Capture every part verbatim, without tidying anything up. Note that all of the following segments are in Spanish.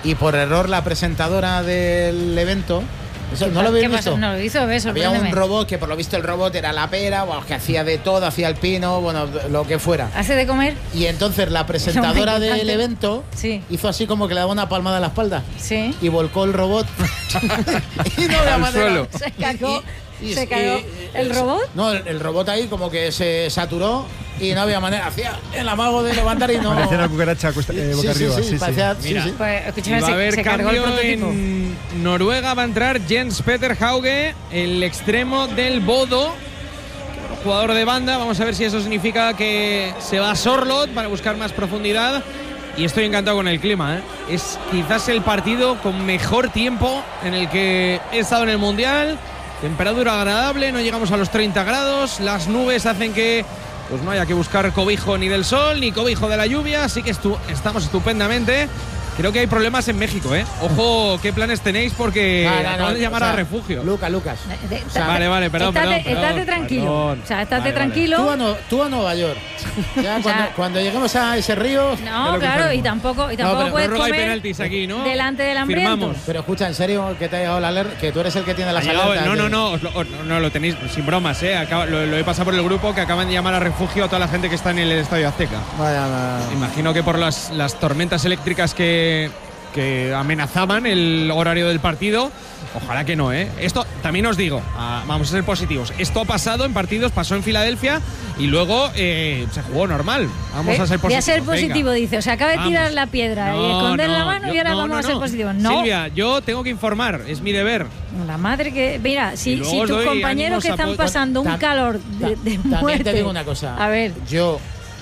y por error la presentadora del evento. Eso, ¿no lo habéis visto? No lo hizo, ves, había un robot que por lo visto el robot era la pera, bueno, que hacía de todo, hacía el pino, bueno, lo que fuera. ¿Hace de comer? Y entonces la presentadora del evento sí. hizo así como que le daba una palmada en la espalda. Sí. Y volcó el robot. Y no había manera. Suelo. Se cagó. Y, y, ¿Se cagó y, el robot? No, el, el robot ahí como que se saturó y no había manera. Hacía el amago de levantar y no. Parecía una cucaracha cuesta, eh, boca sí, arriba. Sí, sí, sí, parecía, sí. sí, Mira, sí. Pues, escúchame, va a haber se, se cambio en Noruega. Va a entrar Jens Peter Hauge, el extremo del Bodo, jugador de banda. Vamos a ver si eso significa que se va a Sorlot para buscar más profundidad. Y estoy encantado con el clima, ¿eh? Es quizás el partido con mejor tiempo en el que he estado en el Mundial. Temperatura agradable, no llegamos a los treinta grados. Las nubes hacen que pues no haya que buscar cobijo ni del sol ni cobijo de la lluvia. Así que estu- estamos estupendamente. Creo que hay problemas en México, ¿eh? Ojo, ¿qué planes tenéis? Porque no, no, acaban no, de llamar o sea, a refugio. Lucas, Lucas. De, de, o sea, vale, vale, perdón, estate, perdón, perdón. Estate tranquilo. Perdón. O sea, estate Vale, tranquilo. Tú a, no, tú a Nueva York. Ya cuando, sea, cuando lleguemos a ese río. No, claro, y tampoco, y tampoco no, puedes no hay comer penaltis aquí, ¿no? delante del hambriento. Firmamos. Pero escucha, en serio, que te ha llegado la alerta, que tú eres el que tiene las Llegado, alertas. no, no, de... no, os lo, os, no, lo tenéis sin bromas, ¿eh? Acaba, lo, lo he pasado por el grupo que acaban de llamar a refugio a toda la gente que está en el Estadio Azteca. Vaya, vaya. Imagino que por las, las tormentas eléctricas que, que amenazaban el horario del partido. Ojalá que no, ¿eh? Esto también os digo, ah, vamos a ser positivos. Esto ha pasado en partidos, pasó en Filadelfia y luego eh, se jugó normal. Vamos ¿Eh? a ser positivos. Voy a ser positivo, Venga. dice. O sea, acaba de tirar Vamos. la piedra No, y esconder no, la mano yo, y ahora no, vamos no, a ser no. positivos. No. Silvia, yo tengo que informar, es mi deber. La madre que. Mira, si, luego si os tus doy compañeros ánimos que están apoyo. pasando un Tam- calor de, de También muerte. te digo una cosa. A ver. Yo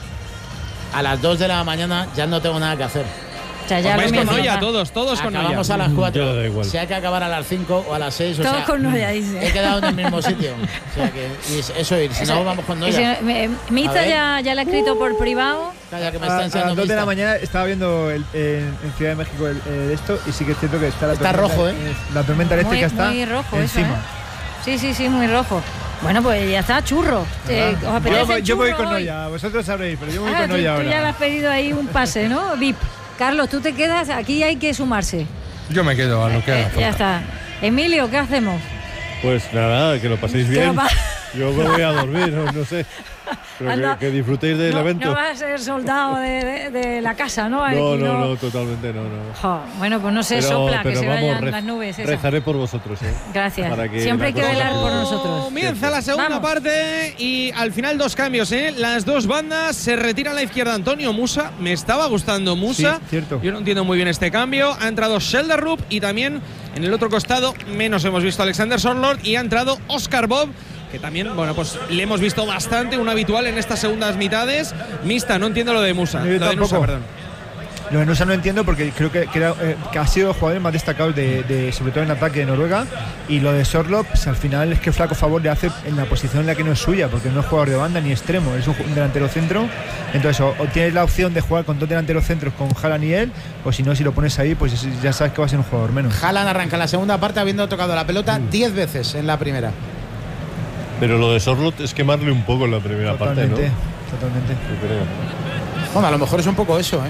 a las dos de la mañana ya no tengo nada que hacer. O sea, ya Os vais lo con mismo, Noia va. todos, todos con Noia. Acabamos a las cuatro. Yo da igual. Si hay que acabar a las cinco o a las seis, o Todos sea, con Noia, dice. he quedado en el mismo sitio. O sea que y eso ir, si Eso- no vamos con Noia. ese- me- Mi A Insta ver. ya, ya le he escrito por privado. Calla, que me A, está a enseñando las dos de la Insta. mañana estaba viendo el, en, en Ciudad de México el, el esto y sí que es cierto que está la Está tormenta, rojo, ¿eh? La tormenta eléctrica Muy, está muy rojo encima. eso, ¿eh? Sí, sí, sí, muy rojo. Bueno, pues ya está, churro. Eh, ¿Os Yo, apetece voy- yo voy churro con hoy? Noia, vosotros sabréis, pero yo voy Ah, con tú, Noia tú ahora. ya le has pedido ahí un pase, ¿no? V I P. Carlos, tú te quedas, aquí hay que sumarse. Yo me quedo a lo que haga Eh, falta. ya está. Emilio, ¿qué hacemos? Pues nada, que lo paséis Que bien. lo pa- Yo me voy a dormir, no, no sé. Pero Anda. que, que disfrutéis del no, evento. no vas a ser soldado de, de- de la casa, ¿no? no, Aquí no, no, totalmente no, no. Jo, bueno, pues no se Pero- sopla, que pero se vamos, vayan re- las nubes. esas. Rezaré por vosotros, ¿eh? Gracias. Para que Siempre hay la que cosa velar salga. por nosotros. Comienza la segunda Vamos. parte y al final dos cambios, ¿eh? Las dos bandas se retira a la izquierda Antonio Musa. Me estaba gustando Musa. Sí, cierto. Yo no entiendo muy bien este cambio. Ha entrado Shelderrup y también en el otro costado menos hemos visto a Alexander Sorlord y ha entrado Oscar Bob, que también, bueno, pues le hemos visto bastante, un habitual en estas segundas mitades. Mista, no entiendo lo de Musa. Yo Lo de tampoco. Nusa, perdón. Lo de Nusa no entiendo porque creo que, que, era, eh, que ha sido el jugador más destacado de, de, sobre todo en ataque de Noruega. Y lo de Sorlov, pues, al final es que flaco favor le hace en la posición en la que no es suya, porque no es jugador de banda ni extremo, es un ju- delantero centro. Entonces o, o tienes la opción de jugar con dos delanteros centros con Haaland y él, o si no, si lo pones ahí, pues ya sabes que va a ser un jugador menos. Haaland arranca la segunda parte habiendo tocado la pelota diez veces en la primera. Pero lo de Sorlot es quemarle un poco en la primera Totalmente, parte, totalmente. ¿no? Yo creo. Bueno, a lo mejor es un poco eso, ¿eh?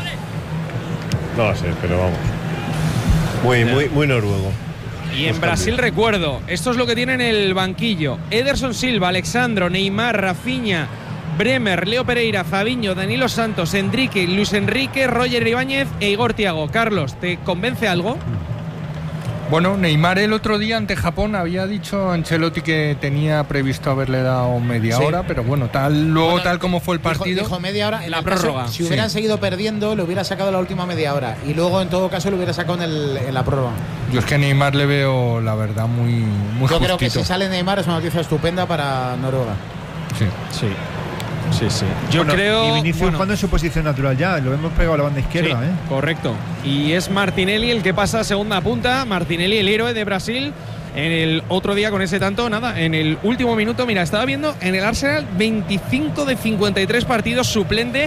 No lo sé, pero vamos. Muy, muy, muy noruego. Y en Los Brasil cambios. recuerdo, esto es lo que tiene en el banquillo: Ederson Silva, Alexandro, Neymar, Rafinha, Bremer, Leo Pereira, Fabiño, Danilo Santos, Enrique, Luis Enrique, Roger Ibáñez e Igor Thiago. Carlos, ¿te convence algo? Bueno, Neymar el otro día ante Japón había dicho a Ancelotti que tenía previsto haberle dado media Sí. hora, pero bueno, tal luego Bueno, tal como fue el Dijo- partido. Dijo, media hora. En La el caso, prórroga, si sí. hubieran seguido perdiendo, le hubiera sacado la última media hora. Y luego, en todo caso, lo hubiera sacado en, el, en la prórroga. Yo es que a Neymar le veo, la verdad, muy, muy Yo creo que justito. si sale Neymar es una noticia estupenda para Noruega. Sí. Sí. Sí, sí. Yo Bueno, creo. Y Vinicius bueno, jugando en su posición natural ya, lo hemos pegado a la banda izquierda, sí, ¿eh? correcto. Y es Martinelli el que pasa a segunda punta. Martinelli, el héroe de Brasil. En el otro día con ese tanto, nada, en el último minuto, mira, estaba viendo en el Arsenal veinticinco de cincuenta y tres partidos suplente.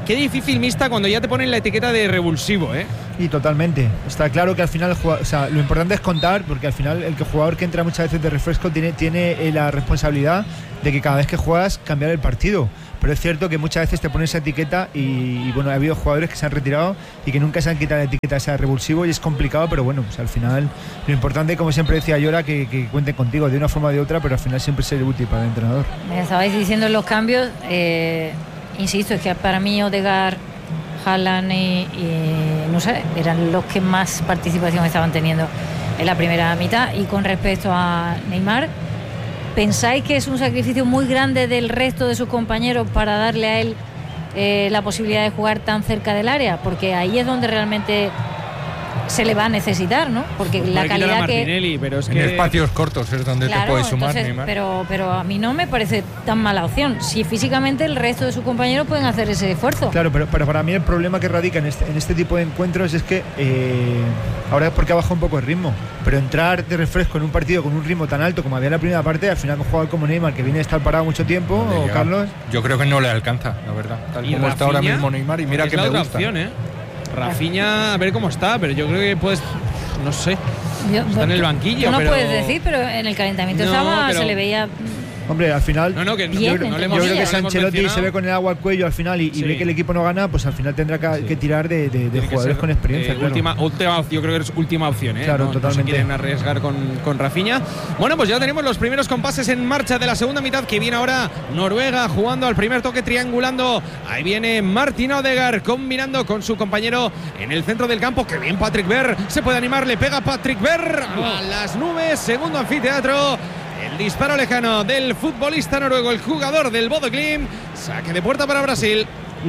qué difícil mixta cuando ya te ponen la etiqueta de revulsivo, ¿eh? Y totalmente. Está claro que al final, o sea, lo importante es contar, porque al final el que jugador que entra muchas veces de refresco tiene, tiene la responsabilidad de que cada vez que juegas cambiar el partido. Pero es cierto que muchas veces te ponen esa etiqueta y, y bueno, ha habido jugadores que se han retirado y que nunca se han quitado la etiqueta esa de revulsivo y es complicado, pero bueno, pues al final lo importante, como siempre decía Llora, que, que cuenten contigo de una forma o de otra, pero al final siempre ser útil para el entrenador. Me estabais diciendo los cambios, eh, insisto, es que para mí Odegaard, Haaland y, y no sé, eran los que más participación estaban teniendo en la primera mitad. Y con respecto a Neymar, ¿pensáis que es un sacrificio muy grande del resto de sus compañeros para darle a él eh, la posibilidad de jugar tan cerca del área? Porque ahí es donde realmente se le va a necesitar, ¿no? Porque pues la calidad que... pero es en que... espacios cortos es donde claro, te puedes sumar, entonces, Neymar. Pero, pero a mí no me parece tan mala opción. Si físicamente el resto de sus compañeros pueden hacer ese esfuerzo. Claro, pero, pero para mí el problema que radica en este, en este tipo de encuentros es que eh, ahora es porque ha bajado un poco el ritmo, pero entrar de refresco en un partido con un ritmo tan alto como había en la primera parte, al final con un jugador como Neymar, que viene a estar parado mucho tiempo, o llega. Carlos... Yo creo que no le alcanza, la verdad. Tal Y como está ahora Rafinha, mismo Neymar, y mira es que la me otra gusta. opción, ¿eh? Rafinha, a ver cómo está, pero yo creo que pues no sé. Yo- Está en el banquillo, Tú no pero- puedes decir, pero en el calentamiento No, estaba, pero- se le veía... Hombre, al final... No, no, que Bien, yo creo, no le entre hemos, yo creo que comillas. si no le hemos Ancelotti se mencionado. ve con el agua al cuello al final y, y Sí. ve que el equipo no gana, pues al final tendrá que, Sí. que tirar de, de- de Tiene que jugadores ser, con experiencia. eh, claro. última, última, yo creo que es última opción, ¿eh? Claro, no, no se totalmente. quieren arriesgar con, con Rafinha. Bueno, pues ya tenemos los primeros compases en marcha de la segunda mitad, que viene ahora Noruega jugando al primer toque, triangulando. Ahí viene Martin Odegaard combinando con su compañero en el centro del campo. Que bien Patrick Berg, se puede animar, le pega Patrick Berg a las nubes, segundo anfiteatro. El disparo lejano del futbolista noruego, el jugador del Bodo Glimt. Saque de puerta para Brasil.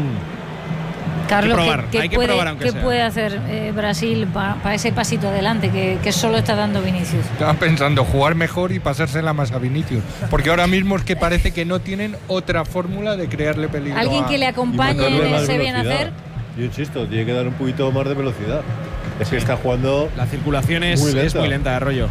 Carlos, Hay que probar, ¿qué, hay que puede, probar aunque qué sea. puede hacer eh, Brasil para ese pasito adelante que, que solo está dando Vinicius? Estaba pensando jugar mejor y pasársela más a Vinicius, porque ahora mismo es que parece que no tienen otra fórmula de crearle peligro. Alguien a- que le acompañe Y en darle más ese bien velocidad. hacer. Yo insisto, tiene que dar un poquito más de velocidad. Es que está jugando. La circulación es Muy muy lenta. lenta, es muy lenta, Arroyo.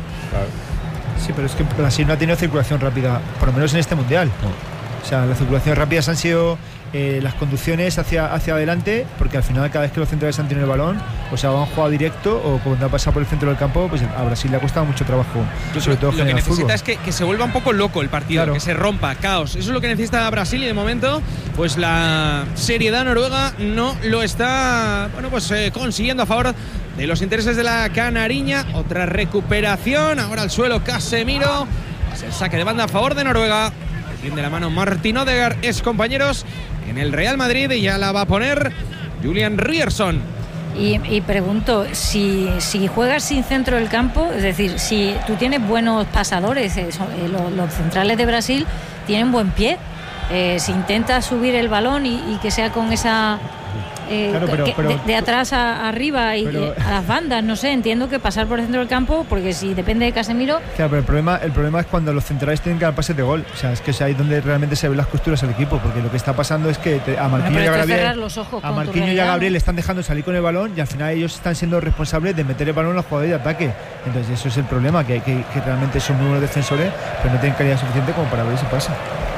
Sí, pero es que Brasil no ha tenido circulación rápida, por lo menos en este mundial. O sea, las circulaciones rápidas han sido eh, las conducciones hacia, hacia adelante, porque al final cada vez que los centrales han tenido el balón, o sea, o han jugado directo o cuando ha pasado por el centro del campo, pues a Brasil le ha costado mucho trabajo, Yo sobre creo todo lo que generar necesita fútbol. es que, que se vuelva un poco loco el partido, Claro. que se rompa, caos. Eso es lo que necesita Brasil y de momento, pues la seriedad noruega no lo está, bueno, pues eh, consiguiendo a favor de los intereses de la canariña. Otra recuperación, ahora al suelo Casemiro. Es el saque de banda a favor de Noruega. Tiende la mano Martin Odegaard, es compañeros en el Real Madrid, y ya la va a poner Julian Ryerson. Y, y pregunto, si, si juegas sin centro del campo, es decir, si tú tienes buenos pasadores, eh, son- eh, lo- los centrales de Brasil tienen buen pie, eh, si intentas subir el balón y, y que sea con esa... eh, Claro, pero- que- pero- de, de atrás a, arriba y pero- eh, a las bandas, no sé, entiendo que pasar por el centro del campo, porque si depende de Casemiro, Claro, pero el problema, el problema es cuando los centrales tienen que dar pases de gol. O sea, es que es ahí donde realmente se ven las costuras al equipo, porque lo que está pasando es que te- a Marquinhos pero y a esto es cerrar Gabriel, los ojos a con tu Marquinhos y a realidad, Gabriel ¿no? le están dejando salir con el balón y al final ellos están siendo responsables de meter el balón en los jugadores de ataque. Entonces eso es el problema, que, que, que realmente son muy buenos defensores, pero no tienen calidad suficiente como para ver ese pase.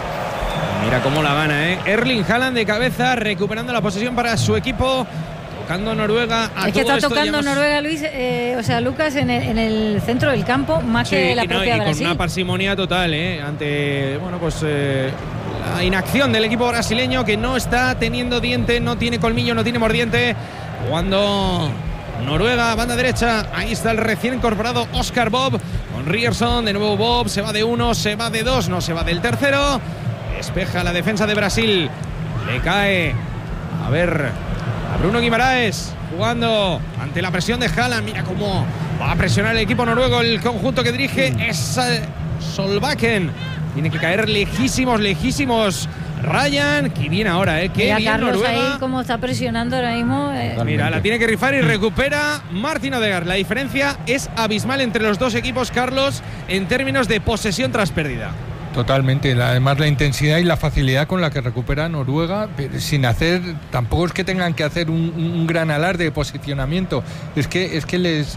Mira cómo la gana, ¿eh? Erling Haaland de cabeza, recuperando la posesión para su equipo. Tocando Noruega. A es que todo está esto tocando ya hemos- Noruega, Luis, eh, o sea, Lucas, en el, en el centro del campo, más Sí, que la y, no, propia y con Brasil. una parsimonia total, ¿eh? Ante, bueno, pues eh, la inacción del equipo brasileño, que no está teniendo diente, no tiene colmillo, no tiene mordiente. Jugando Noruega, banda derecha. Ahí está el recién incorporado Oscar Bob con Ryerson. De nuevo Bob, se va de uno, se va de dos, no se va del tercero. Despeja la defensa de Brasil. Le cae. A ver, a Bruno Guimaraes jugando ante la presión de Haaland. Mira cómo va a presionar el equipo noruego. El conjunto que dirige es eh, Solbakken. Tiene que caer lejísimos, lejísimos. Ryan, que viene ahora, ¿eh? Qué Mira, bien Carlos Noruega. ahí como está presionando ahora mismo. eh, Mira, la tiene que rifar y recupera Martin Odegaard. La diferencia es abismal entre los dos equipos, Carlos, en términos de posesión tras pérdida. Totalmente, la- además la intensidad y la facilidad con la que recupera Noruega, pero sin hacer, tampoco es que tengan que hacer un, un gran alarde de posicionamiento, es que es que les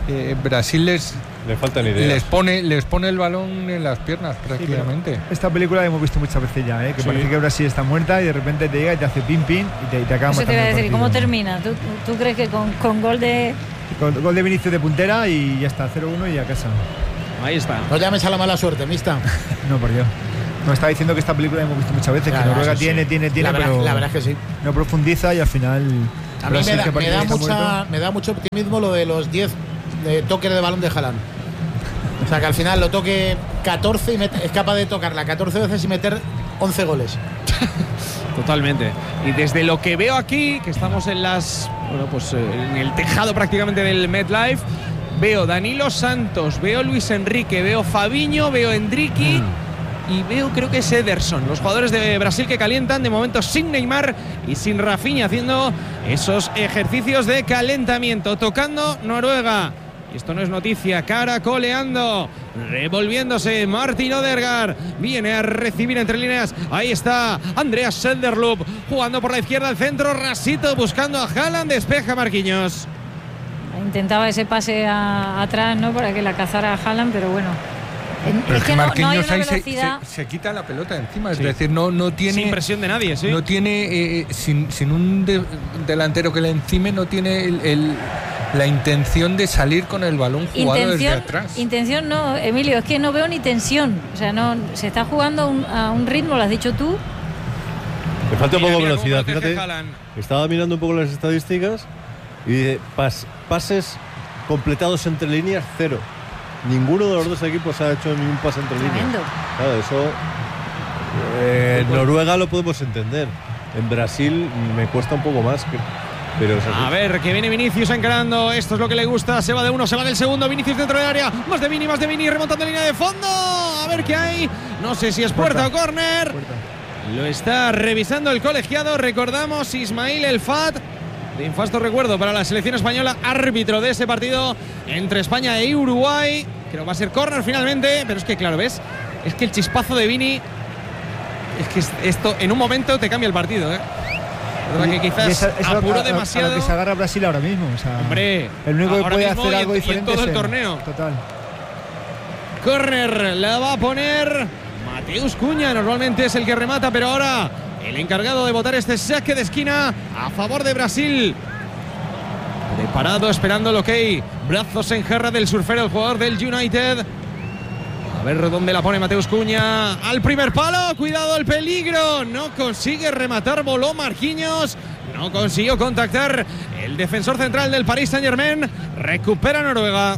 eh, Brasil les Le faltan ideas. les pone les pone el balón en las piernas prácticamente. Sí, esta película la hemos visto muchas veces ya, ¿eh? Que Sí. parece que Brasil está muerta y de repente te llega y te hace pin pin y te, y te acaba Eso te matando iba a el decir, ¿cómo partido. termina? ¿Tú, tú crees que con, con gol de...? Gol, gol de Vinicius de puntera y ya está, cero uno y a casa. Ahí está. No llames a la mala suerte, mista. No, por Dios. Me estaba diciendo que esta película la hemos visto muchas veces, Ya, que ya, Noruega sí, sí. tiene, tiene, tiene, La verdad, pero la verdad es que sí. no profundiza y al final. A mí Brasil, me da, que me, parece da que está mucha, muerto. me da mucho optimismo lo de los diez de toques de balón de Haaland. O sea, que al final lo toque catorce y mete- es capaz de tocarla catorce veces y meter once goles. Totalmente. Y desde lo que veo aquí, que estamos en las bueno, pues eh, en el tejado prácticamente del MetLife, veo Danilo Santos, veo Luis Enrique, veo Fabinho, veo Endricky Mm. y veo creo que es Ederson, los jugadores de Brasil que calientan de momento sin Neymar y sin Rafinha haciendo esos ejercicios de calentamiento, tocando Noruega. Y esto no es noticia, caracoleando, revolviéndose Martin Odegaard, viene a recibir entre líneas, ahí está Andreas Schjelderup, jugando por la izquierda al centro, Rasito buscando a Haaland, despeja Marquinhos. Intentaba ese pase a- atrás, ¿no? Para que la cazara a Haaland, pero bueno. En- Pero es es que que no, no hay Marquinhos una ahí se, velocidad. se- se quita la pelota encima, es Sí. decir, no no tiene Sin presión de nadie, sí. no tiene eh, sin, sin un de- delantero que le encime, no tiene el, el- la intención de salir con el balón jugado desde Intención, atrás. intención no, Emilio, es que no veo ni tensión. O sea, no se está jugando a un, a un ritmo, lo has dicho tú. Le falta un Mira, poco de mira cómo velocidad. protege Fíjate, Haaland. estaba mirando un poco las estadísticas y dice, pas- pases completados entre líneas, cero. Ninguno de los dos equipos ha hecho ni un pase entre líneas. Tremendo. Claro, eso. eh, en Noruega lo podemos entender. En Brasil me cuesta un poco más. que- pero es así. A ver, que viene Vinicius encarando. Esto es lo que le gusta. Se va de uno, se va del segundo. Vinicius dentro del área. Más de Vini, más de Vini. Remontando línea de fondo. A ver qué hay. No sé si es puerta, o córner. Lo está revisando el colegiado. Recordamos Ismail El Fat. De infasto recuerdo para la selección española. Árbitro de ese partido entre España y Uruguay. Creo que va a ser córner finalmente. Pero es que, claro, ¿ves? Es que el chispazo de Vini. Es que esto en un momento te cambia el partido, ¿eh? ¿Verdad que quizás Y esa- es a lo- apuró a- a- demasiado? A lo que se agarra Brasil ahora mismo. O sea, Hombre, el único que ahora puede mismo hacer y en- algo y en diferente todo es el él. torneo. Total. Corner la va a poner Mateus Cuña, normalmente es el que remata, pero ahora el encargado de botar este saque de esquina a favor de Brasil. Preparado, esperando el ok. Brazos en jarra del surfero, el jugador del United. A ver dónde la pone Mateus Cuña. Al primer palo, cuidado el peligro. No consigue rematar, voló Marquinhos. No consiguió contactar el defensor central del Paris Saint-Germain. Recupera Noruega.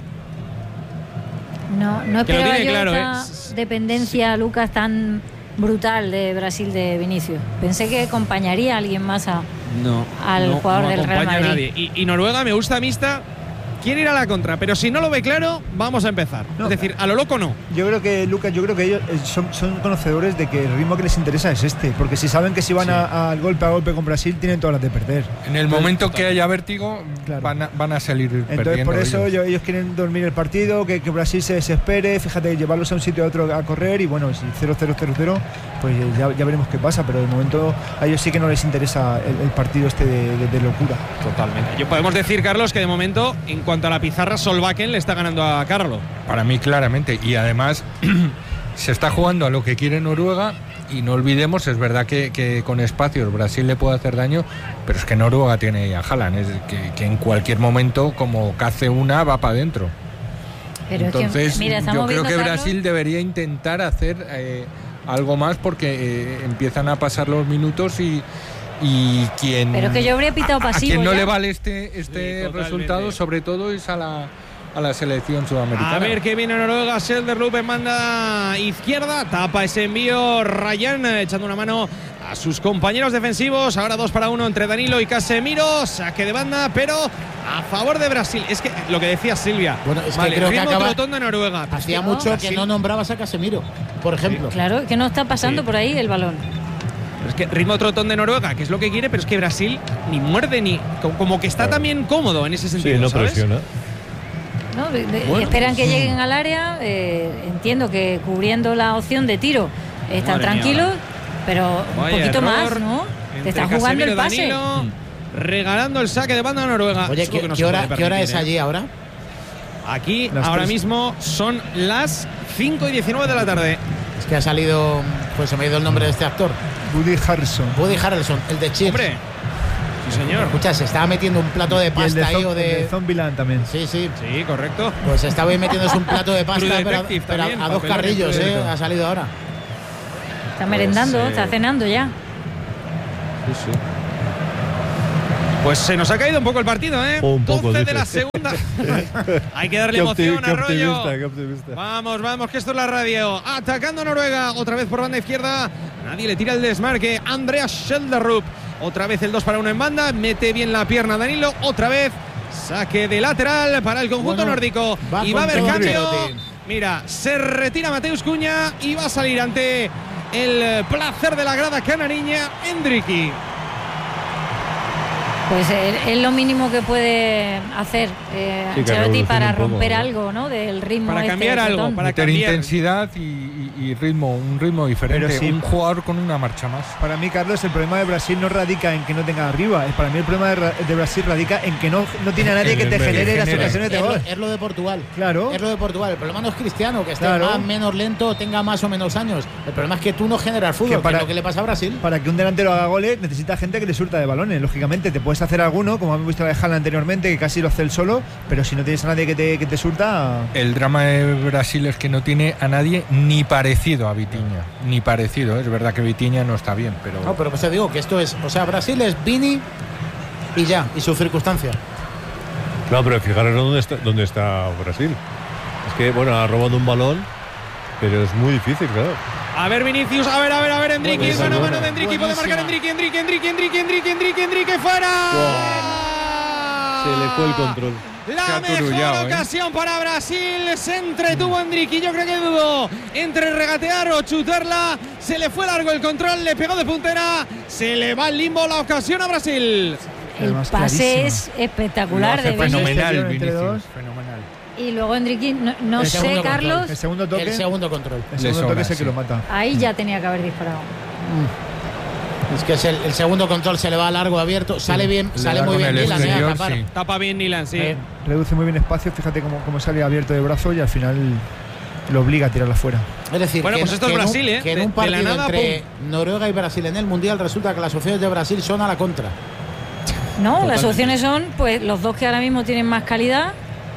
No, no Que lo esperaba tiene yo claro, esta ¿eh? dependencia, Lucas, tan brutal de Brasil de Vinicius. Pensé que acompañaría a alguien más a, No, al no, jugador no del Real acompaña a Madrid. nadie. Y, y Noruega me gusta mixta. Quiere ir a la contra, pero si no lo ve claro, vamos a empezar. No. Es decir, a lo loco no. Yo creo que, Lucas, yo creo que ellos eh, son, son conocedores de que el ritmo que les interesa es este. Porque si saben que si van Sí. a- al golpe a golpe con Brasil, tienen todas las de perder. En el momento que haya vértigo, Claro. van, a, van a salir Entonces, perdiendo por eso ellos. yo- ellos quieren dormir el partido, que, que Brasil se desespere, fíjate, llevarlos a un sitio a otro a correr y bueno, si cero cero cero cero, pues ya, ya veremos qué pasa, pero de momento a ellos sí que no les interesa el, el partido este de, de- de locura. Totalmente. Yo podemos decir, Carlos, que de momento, en cuanto a la pizarra, Solbakken le está ganando a Carlo. Para mí, claramente. Y además, se está jugando a lo que quiere Noruega. Y no olvidemos, es verdad que, que con espacios Brasil le puede hacer daño, pero es que Noruega tiene a Haaland, es que, que en cualquier momento, como cace una, va para adentro. Pero es que, Entonces, mira, yo estamos creo viendo, que Carlos, Brasil debería intentar hacer eh, algo más porque eh, empiezan a pasar los minutos y, y quien Pero es que yo habría pitado a- a, pasivo quien no ya. le vale este, este Sí, totalmente. resultado, sobre todo es a la, a la selección sudamericana. A ver qué viene Noruega. Schjelderup en banda izquierda. Tapa ese envío. Ryan eh, echando una mano a sus compañeros defensivos. Ahora dos para uno entre Danilo y Casemiro. Saque de banda, pero a favor de Brasil. Es que lo que decía Silvia. Bueno, es que vale, creo que ritmo acaba- trotón de Noruega. Pero es Hacía que mucho Brasil- que no nombrabas a Casemiro, por ejemplo. Claro, que no está pasando Sí. por ahí el balón. pero es que ritmo trotón de Noruega, que es lo que quiere, pero es que Brasil ni muerde ni. Como, como que está también cómodo en ese sentido. Sí, no ¿sabes? presiona. ¿No? De- de- Bueno, esperan que pues, lleguen al área. eh, entiendo que cubriendo la opción de tiro están Madre mía, tranquilos, vale. pero un Vaya poquito error más, ¿no? entre Te están jugando el Casemiro y pase. Danilo, regalando el saque de banda a Noruega. Oye, Es lo ¿qué, que no qué se hora, puede ¿qué hora permitir, es ¿eh? allí ahora? Aquí Las ahora tres. mismo son las cinco y diecinueve de la tarde. Es que ha salido, pues se me ha ido el nombre de este actor. Woody Harrelson. Woody Harrelson, el de Cheers. Hombre, sí señor. Escucha, se estaba metiendo un plato de Y el pasta de, ahí Zom- o el de de. Zombieland también. Sí, sí. Sí, correcto. Pues estaba ahí metiéndose un plato de pasta, True pero, Detective pero también, a, a dos papelón carrillos, en True eh, Detective. ha salido ahora. Está merendando, Pues, eh, está cenando ya. Sí, sí. Pues se nos ha caído un poco el partido, ¿eh? Un poco, doce de dice. la segunda. Hay que darle Qué opti- emoción qué a Arroyo. optimista, qué optimista. Vamos, vamos, que esto es la radio. Atacando Noruega, otra vez por banda izquierda. Nadie le tira el desmarque. Andreas Schjelderup. Otra vez el dos para uno en banda. Mete bien la pierna Danilo. Otra vez saque de lateral para el conjunto Bueno, nórdico. va Y va a con haber todo cambio. Ancelotti. Mira, se retira Mateus Cuña y va a salir ante el placer de la grada canariña, Endricky. Pues es, es lo mínimo que puede hacer eh, Sí, que Ancelotti revolucione para un poco, romper ¿no? algo, ¿no? Del ritmo. Para este cambiar algo, botón. para Meter cambiar. intensidad y, y- y ritmo, un ritmo diferente. Pero sí. Un jugador con una marcha más. Para mí, Carlos, el problema de Brasil no radica en que no tenga arriba. Para mí el problema de, Ra- de Brasil radica en que no, no tiene a nadie En que el te medio, genere las genere. ocasiones de Es lo, gol. es lo de Portugal. Claro. Es lo de Portugal. El problema no es Cristiano, que esté Claro. más menos lento, tenga más o menos años. El problema es que tú no generas fútbol, Que que, para- es lo que le pasa a Brasil. Para que un delantero haga goles necesita gente que le surta de balones. Lógicamente, te puedes hacer alguno, como hemos visto la de Haaland anteriormente, que casi lo hace él solo, pero si no tienes a nadie que te, que te surta. El drama de Brasil es que no tiene a nadie ni parecido a Vitinha. Ni parecido. Es verdad que Vitinha no está bien, pero. No, pero pues te digo que esto es. O sea, Brasil es Vini y ya, y su circunstancia. No, pero fijaros dónde está, dónde está Brasil. Es que, bueno, ha robado un balón, pero es muy difícil, claro. A ver, Vinicius, a ver, a ver, a ver, Endricky, Buenísima. mano a mano de Endricky, puede marcar Buenísima. Endricky, Endricky, Endricky, Endricky, Endricky, Endricky, Endricky, fuera. Se le fue el control. La Se ha mejor aturullado, ¿eh? ocasión para Brasil, se entretuvo Endricky, yo creo que dudó entre regatear o chutarla, se le fue largo el control, le pegó de puntera, se le va al limbo la ocasión a Brasil. El Además, pase clarísima. es Lo espectacular hace de Vinicius. fenomenal, Entre Vinicius. dos. Fenomenal. Y luego Endricky, no, no El sé, segundo Carlos, El segundo toque. El segundo control. el segundo Le toque sobra, es el que sí. lo mata. ahí ya tenía que haber disparado. Es que es el, el segundo control se le va largo, abierto. Sale bien, Le sale da muy con bien el Dylan, eh, a exterior, tapar. sí. Tapa bien Nilan, sí. Eh, Reduce muy bien espacio. Fíjate cómo, cómo sale abierto de brazo y al final lo obliga a tirarla fuera. Es decir, Bueno, que, pues esto es que en un- Brasil, ¿eh? que en De- un de la partido nada, entre Noruega y Brasil en el Mundial resulta que las opciones de Brasil son a la contra. No, Totalmente. las opciones son, pues, los dos que ahora mismo tienen más calidad.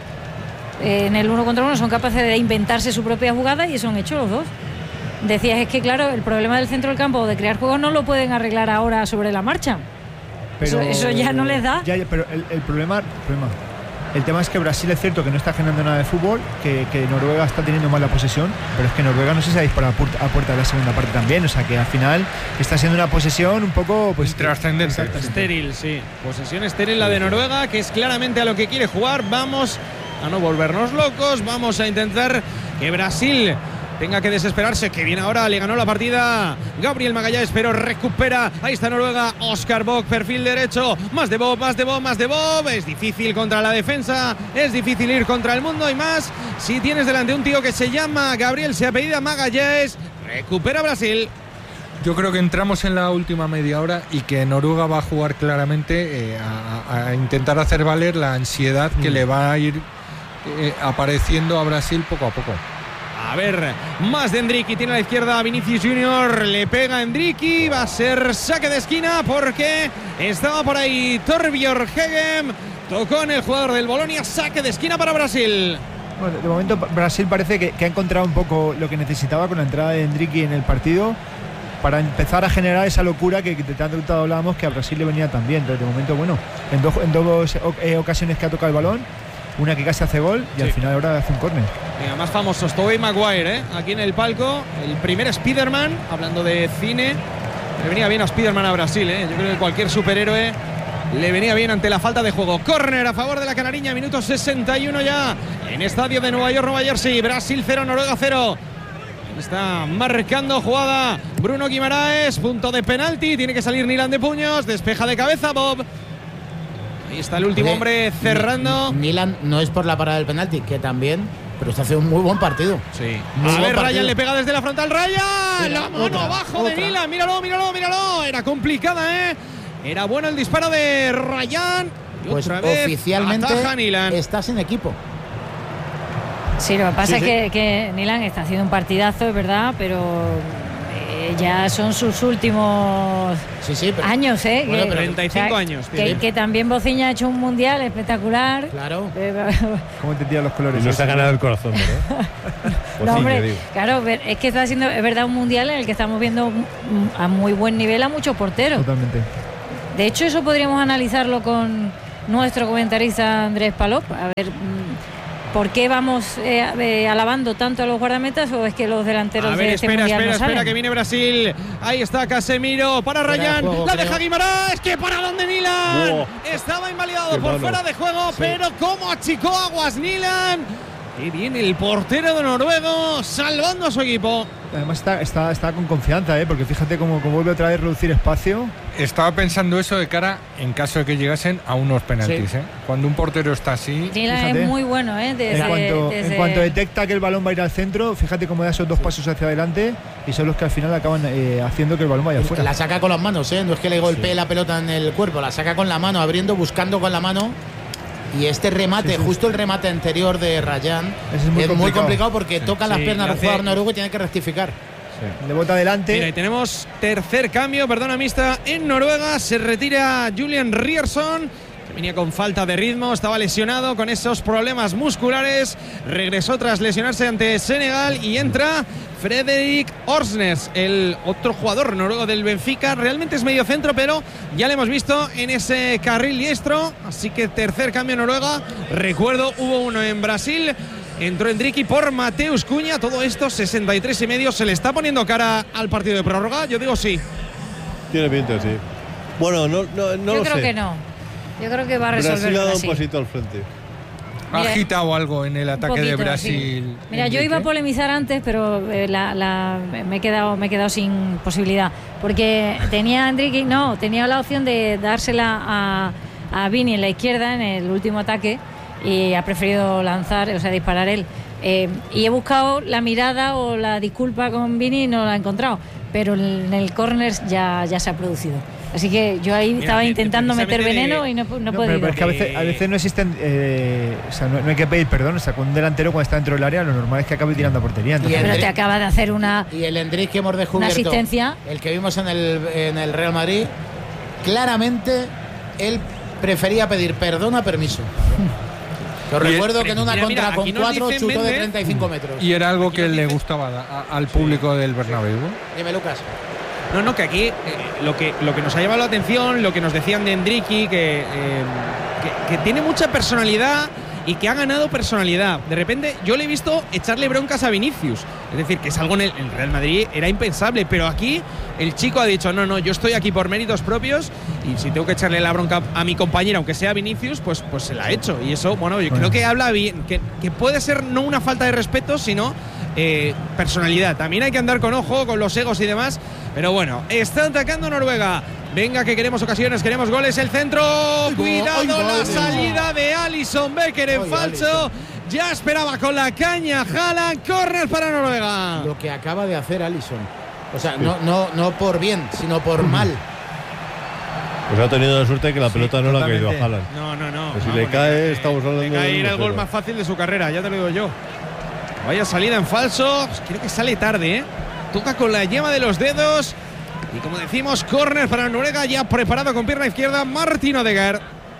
eh, en el uno contra uno son capaces de inventarse su propia jugada y eso han hecho los dos. Decías, es que claro, el problema del centro del campo o de crear juegos no lo pueden arreglar ahora sobre la marcha. Eso- eso ya no les da. Ya, ya, pero el, el problema, problema. El tema es que Brasil es cierto que no está generando nada de fútbol, que, que Noruega está teniendo más la posesión, pero es que Noruega no sé si ha disparado a puerta, a puerta de la segunda parte también. O sea que al final está siendo una posesión un poco pues Trascendente. Exactamente. Estéril, sí. Posesión estéril la de Noruega, que es claramente a lo que quiere jugar. Vamos a no volvernos locos, vamos a intentar que Brasil tenga que desesperarse, que viene ahora, le ganó la partida Gabriel Magallanes, pero recupera, ahí está Noruega, Oscar Bock, perfil derecho, más de Bob, más de Bob, más de Bob, es difícil contra la defensa, es difícil ir contra el mundo y más, si tienes delante un tío que se llama Gabriel, se apellida Magallanes, recupera Brasil. Yo creo que entramos en la última media hora y que Noruega va a jugar claramente eh, a, a intentar hacer valer la ansiedad que le va a ir eh, apareciendo a Brasil poco a poco. A ver, más de Endricky, tiene a la izquierda a Vinicius Junior, le pega a Endricky, va a ser saque de esquina porque estaba por ahí Torbjörn Hegem, tocó en el jugador del Bolonia, saque de esquina para Brasil. Bueno, de momento Brasil parece que, que ha encontrado un poco lo que necesitaba con la entrada de Endricky en el partido para empezar a generar esa locura que, que de tanto hablábamos que a Brasil le venía tan bien. Entonces, de momento, bueno, en, do, en dos o, eh, ocasiones que ha tocado el balón, una que casi hace gol y Sí. al final ahora hace un córner. Venga, más famosos, Tobey Maguire, ¿eh? Aquí en el palco, el primer Spiderman, hablando de cine, le venía bien a Spiderman a Brasil, ¿eh? Yo creo que cualquier superhéroe le venía bien ante la falta de juego. Córner a favor de la canariña, minuto sesenta y uno ya, en estadio de Nueva York, Nueva Jersey, Brasil cero, Noruega cero. Está marcando jugada Bruno Guimaraes, punto de penalti, tiene que salir Nilan de puños, despeja de cabeza Bob. Ahí está el último Oye, hombre cerrando. Ni- Nilan no es por la parada del penalti, que también, pero se hace un muy buen partido. Sí. Muy A buen ver, partido. Ryan le pega desde la frontal. Ryan, Mira, la mano otra, abajo de otra. Nilan. Míralo, míralo, míralo. Era complicada, ¿eh? Era bueno el disparo de Ryan. Y Pues otra vez oficialmente ataja Nilan. está sin equipo. Sí, lo que pasa Sí, es sí. que, que Nilan está haciendo un partidazo, es verdad, pero eh, ya son sus últimos Sí, sí, pero, años, ¿eh? Bueno, Que- pero treinta y cinco años Que, tiene. que también Bociña ha hecho un mundial espectacular. claro. Eh, ¿Cómo te tiran los Y colores? nos ha ganado el corazón, ¿verdad? Por no, fin, hombre, te digo. claro, ver- es que está haciendo, es verdad, un mundial en el que estamos viendo mm, a muy buen nivel a muchos porteros. Totalmente. De hecho, eso podríamos analizarlo con nuestro comentarista Andrés Palop. A ver, mm, ¿por qué vamos eh, eh, alabando tanto a los guardametas o es que los delanteros A ver, de este espera, mundial espera, no espera, salen? que viene Brasil. Ahí está Casemiro para Fuera de Rayán. juego, La creo. deja Guimarães. Que para dónde Nilan. Wow. Estaba invalidado Qué por malo. fuera de juego, Sí. pero cómo achicó aguas Nilan. Y viene el portero de Noruego salvando a su equipo. Además está, está, está con confianza, ¿eh? Porque fíjate cómo, cómo vuelve otra vez a reducir espacio. Estaba pensando eso de cara en caso de que llegasen a unos penaltis. Sí. ¿eh? Cuando un portero está así, Nilan Fíjate. es muy bueno, ¿eh? Desde, En cuanto, desde- en cuanto detecta que el balón va a ir al centro, fíjate cómo da esos dos pasos hacia adelante y son los que al final acaban eh, haciendo que el balón vaya afuera. La saca con las manos, ¿eh? No es que le golpee la pelota en el cuerpo, la saca con la mano, abriendo, buscando con la mano. Y este remate, Sí, sí. justo el remate anterior de Rayán, Ese es muy complicado. complicado porque toca las Sí, piernas le del hace- jugador noruego y tiene que rectificar. Le bota adelante. Mira, y tenemos tercer cambio, perdona, mixta en Noruega. Se retira Julian Riersson, que venía con falta de ritmo, estaba lesionado con esos problemas musculares. Regresó tras lesionarse ante Senegal y entra Fredrik Orsnes, el otro jugador noruego del Benfica. Realmente es medio centro, pero ya lo hemos visto en ese carril diestro. Así que tercer cambio en Noruega. Recuerdo, hubo uno en Brasil. Entró Endricky por Mateus Cuña. Todo esto, sesenta y tres y medio. ¿Se le está poniendo cara al partido de prórroga? Yo digo sí. Tiene pinta, sí. Bueno, no, no, no Yo lo creo sé. que no. Yo creo que va a resolver Brasil ha dado un Brasil. pasito al frente. ha Mira, agitado algo en el ataque de poquito, Brasil. sí. Mira, yo Enrique. iba a polemizar antes, pero eh, la, la- me he quedado me he quedado sin posibilidad, porque tenía Enrique, no, tenía la opción de dársela a, a Vini en la izquierda en el último ataque y ha preferido lanzar, o sea, disparar él. Eh, y he buscado la mirada o la disculpa con Vini y no la he encontrado, pero en el córner ya, ya se ha producido. Así que yo ahí Mira, estaba de- de- intentando meter precisamente veneno de- y no, no he No, pero, podido. pero es que a veces, a veces no existen. eh, o sea, no, no hay que pedir perdón. O sea, con un delantero cuando está dentro del área, lo normal es que acabe tirando a portería. Entonces, el- Pero te acaba de hacer una. Y el Endrick que hemos descubierto, asistencia. el que vimos en el, en el Real Madrid, claramente él prefería pedir perdón a permiso. Que os Y el- recuerdo que en una mira, mira, contra aquí con nos cuatro dicen, chutó de Méndez, treinta y cinco metros. Y era algo Aquí que nos le dice- gustaba a- al público del Bernabéu. Dime, Lucas. No, no, que aquí eh, lo, que, lo que nos ha llamado la atención, lo que nos decían de Endricky, que, eh, que, que tiene mucha personalidad y que ha ganado personalidad. De repente yo le he visto echarle broncas a Vinicius. Es decir, que es algo en el, en el Real Madrid era impensable, pero aquí el chico ha dicho, no, no, yo estoy aquí por méritos propios y si tengo que echarle la bronca a mi compañera, aunque sea Vinicius, pues, pues se la ha hecho. Y eso, bueno, yo creo que habla bien, que, que puede ser no una falta de respeto, sino eh, personalidad. También hay que andar con ojo, con los egos y demás. Pero bueno, está atacando Noruega. Venga, que queremos ocasiones, queremos goles. El centro, cuidado, ay, la madre salida de Alisson Becker en Ay, falso. Alisson. Ya esperaba con la caña Haaland, córner para Noruega. Lo que acaba de hacer Alisson. O sea, no, no, no por bien, sino por mal. Pues ha tenido la suerte de que la pelota no le ha caído a totalmente. Haaland. No, no, no. Pues si Vamos, le cae, le- estamos hablando le de cae un era el gol cero. más fácil de su carrera, ya te lo digo yo. Vaya salida en falso. Pues creo que sale tarde, ¿eh? Toca con la yema de los dedos. Y como decimos, córner para Noruega, ya preparado con pierna izquierda, Martin Odegaard.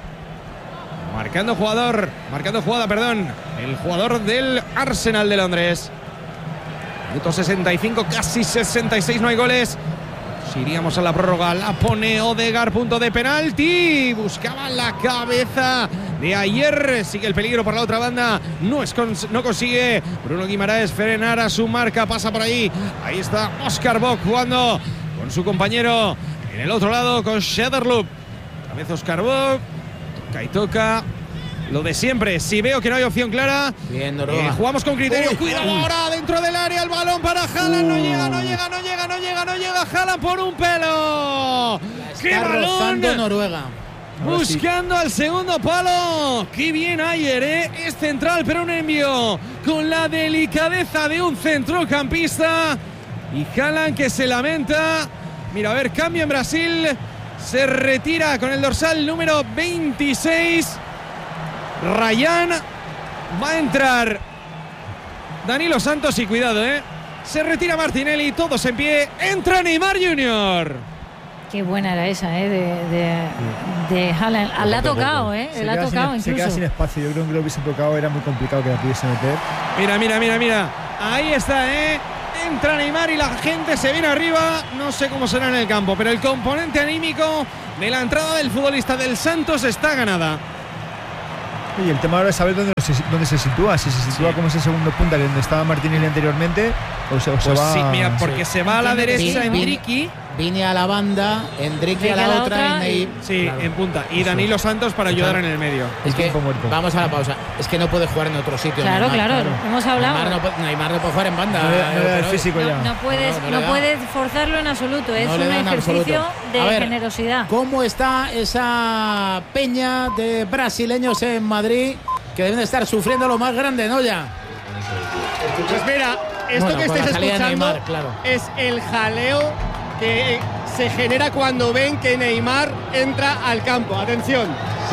Marcando jugador, marcando jugada, perdón. El jugador del Arsenal de Londres. Minuto sesenta y cinco, casi sesenta y seis, no hay goles. Si iríamos a la prórroga, la pone Odegaard, punto de penalti. Buscaba la cabeza de ayer. Sigue el peligro por la otra banda. No, es cons- no consigue Bruno Guimaraes frenar a su marca. Pasa por ahí. Ahí está Oscar Bock jugando con su compañero en el otro lado con Shederloop. Otra vez Oscar Bock. Toca y toca. Lo de siempre. Si veo que no hay opción clara, Bien, Noruega. eh, jugamos con criterio. Uy, Cuidado uy. ahora dentro del área. El balón para Haaland. No llega, no llega, no llega, no llega, no llega. Haaland por un pelo. ¡Qué Está rozando balón! Noruega. Buscando al segundo palo. Qué bien Ayer, ¿eh? Es central, pero un envío con la delicadeza de un centrocampista. Y Haaland que se lamenta. Mira, a ver, cambio en Brasil. Se retira con el dorsal número veintiséis. Rayán. Va a entrar Danilo Santos y cuidado, ¿eh? Se retira Martinelli, todos en pie. Entra Neymar junior Qué buena era esa, ¿eh? De, de, de Haaland. Ah, la ha tocado, ¿eh? Se La ha queda tocado sin, incluso. se queda sin espacio. Yo creo que lo hubiese tocado, era muy complicado que la pudiese meter. Mira, mira, mira, mira. Ahí está, ¿eh? Entra Neymar y la gente se viene arriba. No sé cómo será en el campo, pero el componente anímico de la entrada del futbolista del Santos está ganada. Y el tema ahora es saber dónde se, dónde se sitúa. Si se sitúa sí. como ese segundo punta, que donde estaba Martinelli anteriormente, o se, o se pues va. Sí, mira, porque sí. se va a la derecha Endriqui. Vine a la banda, Endriqui a la, la otra, otra y, sí, claro. en punta. Y Danilo Santos para ayudar en el medio. Es que vamos a la pausa. Es que no puede jugar en otro sitio. Claro, Neymar, claro, claro. Hemos hablado. Neymar no, Neymar no puede jugar en banda. No, no, no, el físico no, ya. no puedes, no, no, no puedes forzarlo en absoluto. Es no un ejercicio de ver, generosidad. ¿Cómo está esa peña de brasileños en Madrid que deben de estar sufriendo lo más grande, ¿no? Ya. Pues mira, esto bueno, que estáis escuchando Neymar, claro. es el jaleo que se genera cuando ven que Neymar entra al campo. Atención.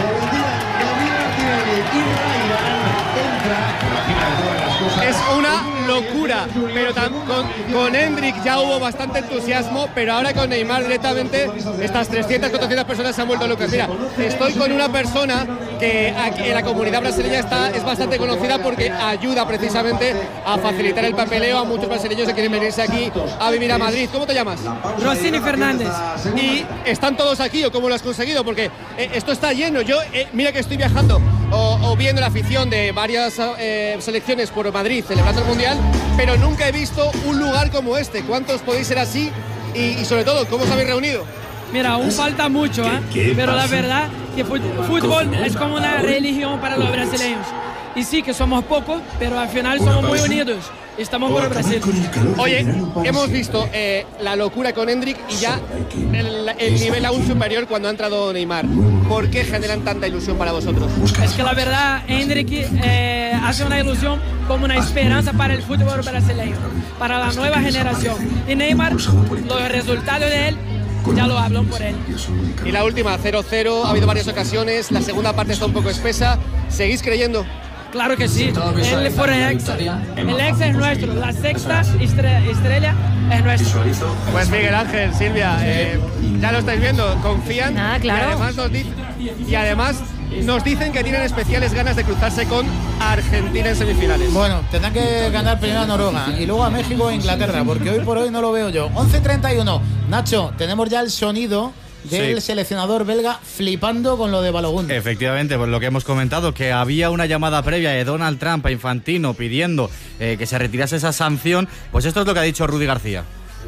Es una locura, pero con, con Endrick ya hubo bastante entusiasmo, pero ahora con Neymar directamente estas trescientas, cuatrocientas personas se han vuelto locas. Mira, estoy con una persona que aquí en la comunidad brasileña está, es bastante conocida porque ayuda precisamente a facilitar el papeleo a muchos brasileños que quieren venirse aquí a vivir a Madrid. ¿Cómo te llamas? Rossini Fernández. ¿Y están todos aquí o cómo lo has conseguido? Porque eh, esto está lleno. Yo, eh, mira que estoy viajando o, o viendo la afición de varias eh, selecciones por Madrid celebrando el Mundial, pero nunca he visto un lugar como este. ¿Cuántos podéis ser así? Y, y sobre todo, ¿cómo os habéis reunido? Mira, aún falta mucho, ¿eh? Pero la verdad que fútbol es como una religión para los brasileños. Y sí que somos pocos, pero al final somos muy unidos. Estamos por el Brasil. Oye, hemos visto eh, la locura con Endrick y ya el, el nivel aún superior cuando ha entrado Neymar. ¿Por qué generan tanta ilusión para vosotros? Es que la verdad, Endrick eh, hace una ilusión como una esperanza para el fútbol brasileño, para la nueva generación. Y Neymar, los resultados de él ya lo hablan por él. Y la última, cero cero, ha habido varias ocasiones, la segunda parte está un poco espesa. ¿Seguís creyendo? Claro que sí, él fue el ex. El ex es nuestro, la sexta estrella es nuestra. Pues Miguel Ángel, Silvia, eh, ya lo estáis viendo, confían. Ah, claro. Y además nos dicen, y además nos dicen que tienen especiales ganas de cruzarse con Argentina en semifinales. Bueno, tendrán que ganar primero a Noruega y luego a México e Inglaterra, porque hoy por hoy no lo veo yo. once treinta y uno. Nacho, tenemos ya el sonido del sí. seleccionador belga flipando con lo de Balogun. Efectivamente, pues lo que hemos comentado, que había una llamada previa de Donald Trump a Infantino pidiendo eh, que se retirase esa sanción. Pues esto es lo que ha dicho Rudy García.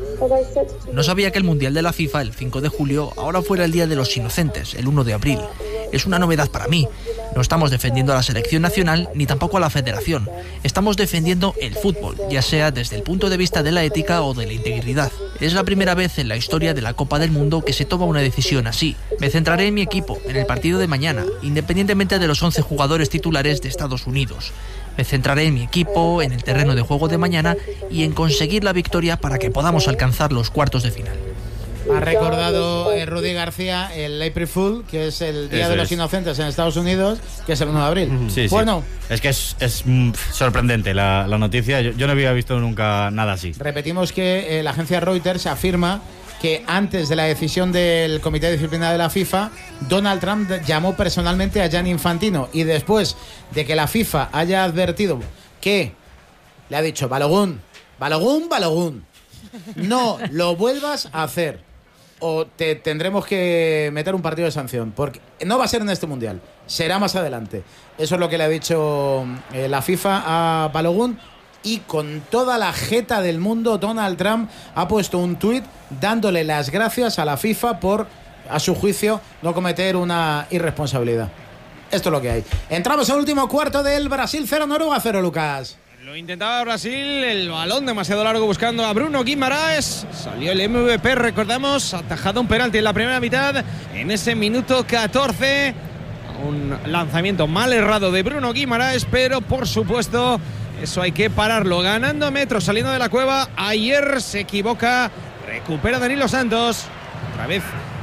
No sabía que el Mundial de la FIFA, el cinco de julio, ahora fuera el Día de los Inocentes, el uno de abril. Es una novedad para mí. No estamos defendiendo a la selección nacional ni tampoco a la federación. Estamos defendiendo el fútbol, ya sea desde el punto de vista de la ética o de la integridad. Es la primera vez en la historia de la Copa del Mundo que se toma una decisión así. Me centraré en mi equipo, en el partido de mañana, independientemente de los once jugadores titulares de Estados Unidos. Me centraré en mi equipo, en el terreno de juego de mañana y en conseguir la victoria para que podamos alcanzar los cuartos de final. Ha recordado eh, Rudy García el April Fool, que es el Día Eso de los es. Inocentes en Estados Unidos, que es el uno de abril. Sí, bueno, sí. Es que es, es mm, sorprendente la, la noticia. Yo, yo no había visto nunca nada así. Repetimos que eh, la agencia Reuters afirma que antes de la decisión del Comité de Disciplina de la FIFA, Donald Trump llamó personalmente a Gianni Infantino y después de que la FIFA haya advertido que le ha dicho Balogun, Balogun, Balogun, no lo vuelvas a hacer o te tendremos que meter un partido de sanción, porque no va a ser en este Mundial, será más adelante. Eso es lo que le ha dicho eh, la FIFA a Balogun. Y con toda la jeta del mundo, Donald Trump ha puesto un tuit dándole las gracias a la FIFA por, a su juicio, no cometer una irresponsabilidad. Esto es lo que hay. Entramos al último cuarto del Brasil cero, Noruega cero, Lucas. Lo intentaba Brasil, el balón demasiado largo buscando a Bruno Guimaraes. Salió el M V P, recordamos, atajado un penalti en la primera mitad, en ese minuto catorce. Un lanzamiento mal errado de Bruno Guimaraes, pero por supuesto eso hay que pararlo. Ganando metros, saliendo de la cueva. Ayer se equivoca. Recupera Danilo Santos. Otra vez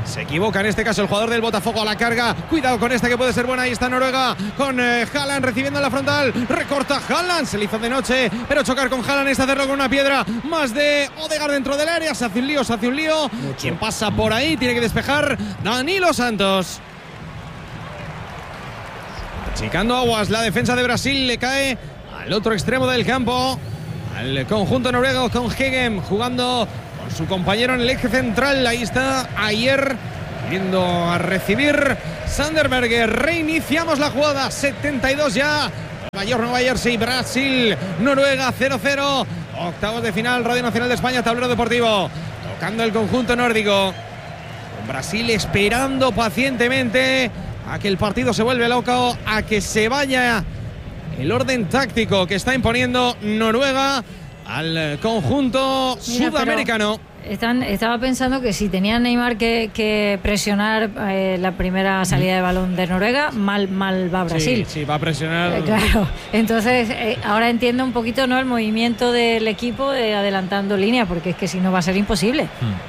Se equivoca en este caso el jugador del Botafogo a la carga. Cuidado con esta que puede ser buena. Ahí está Noruega con eh, Haaland recibiendo la frontal. Recorta Haaland. Se le hizo de noche, pero chocar con Haaland es hacerlo con una piedra. Más de Odegaard dentro del área. Se hace un lío, se hace un lío. Quien pasa por ahí tiene que despejar Danilo Santos. Achicando aguas. La defensa de Brasil le cae al otro extremo del campo. Al conjunto noruego con Hegem jugando con su compañero en el eje central. Ahí está Ayer viendo a recibir Sanderberger. Reiniciamos la jugada. setenta y dos ya. Nueva York, Nueva Jersey, Brasil, Noruega cero cero. Octavos de final, Radio Nacional de España, tablero deportivo. Tocando el conjunto nórdico. Brasil esperando pacientemente a que el partido se vuelva loco, a que se vaya el orden táctico que está imponiendo Noruega al conjunto Mira, sudamericano. Están, estaba pensando que si tenía Neymar que, que presionar eh, la primera salida de balón de Noruega, mal, mal va Brasil. Sí, sí, va a presionar. Eh, claro, entonces eh, ahora entiendo un poquito, ¿no?, el movimiento del equipo de adelantando línea, porque es que si no va a ser imposible.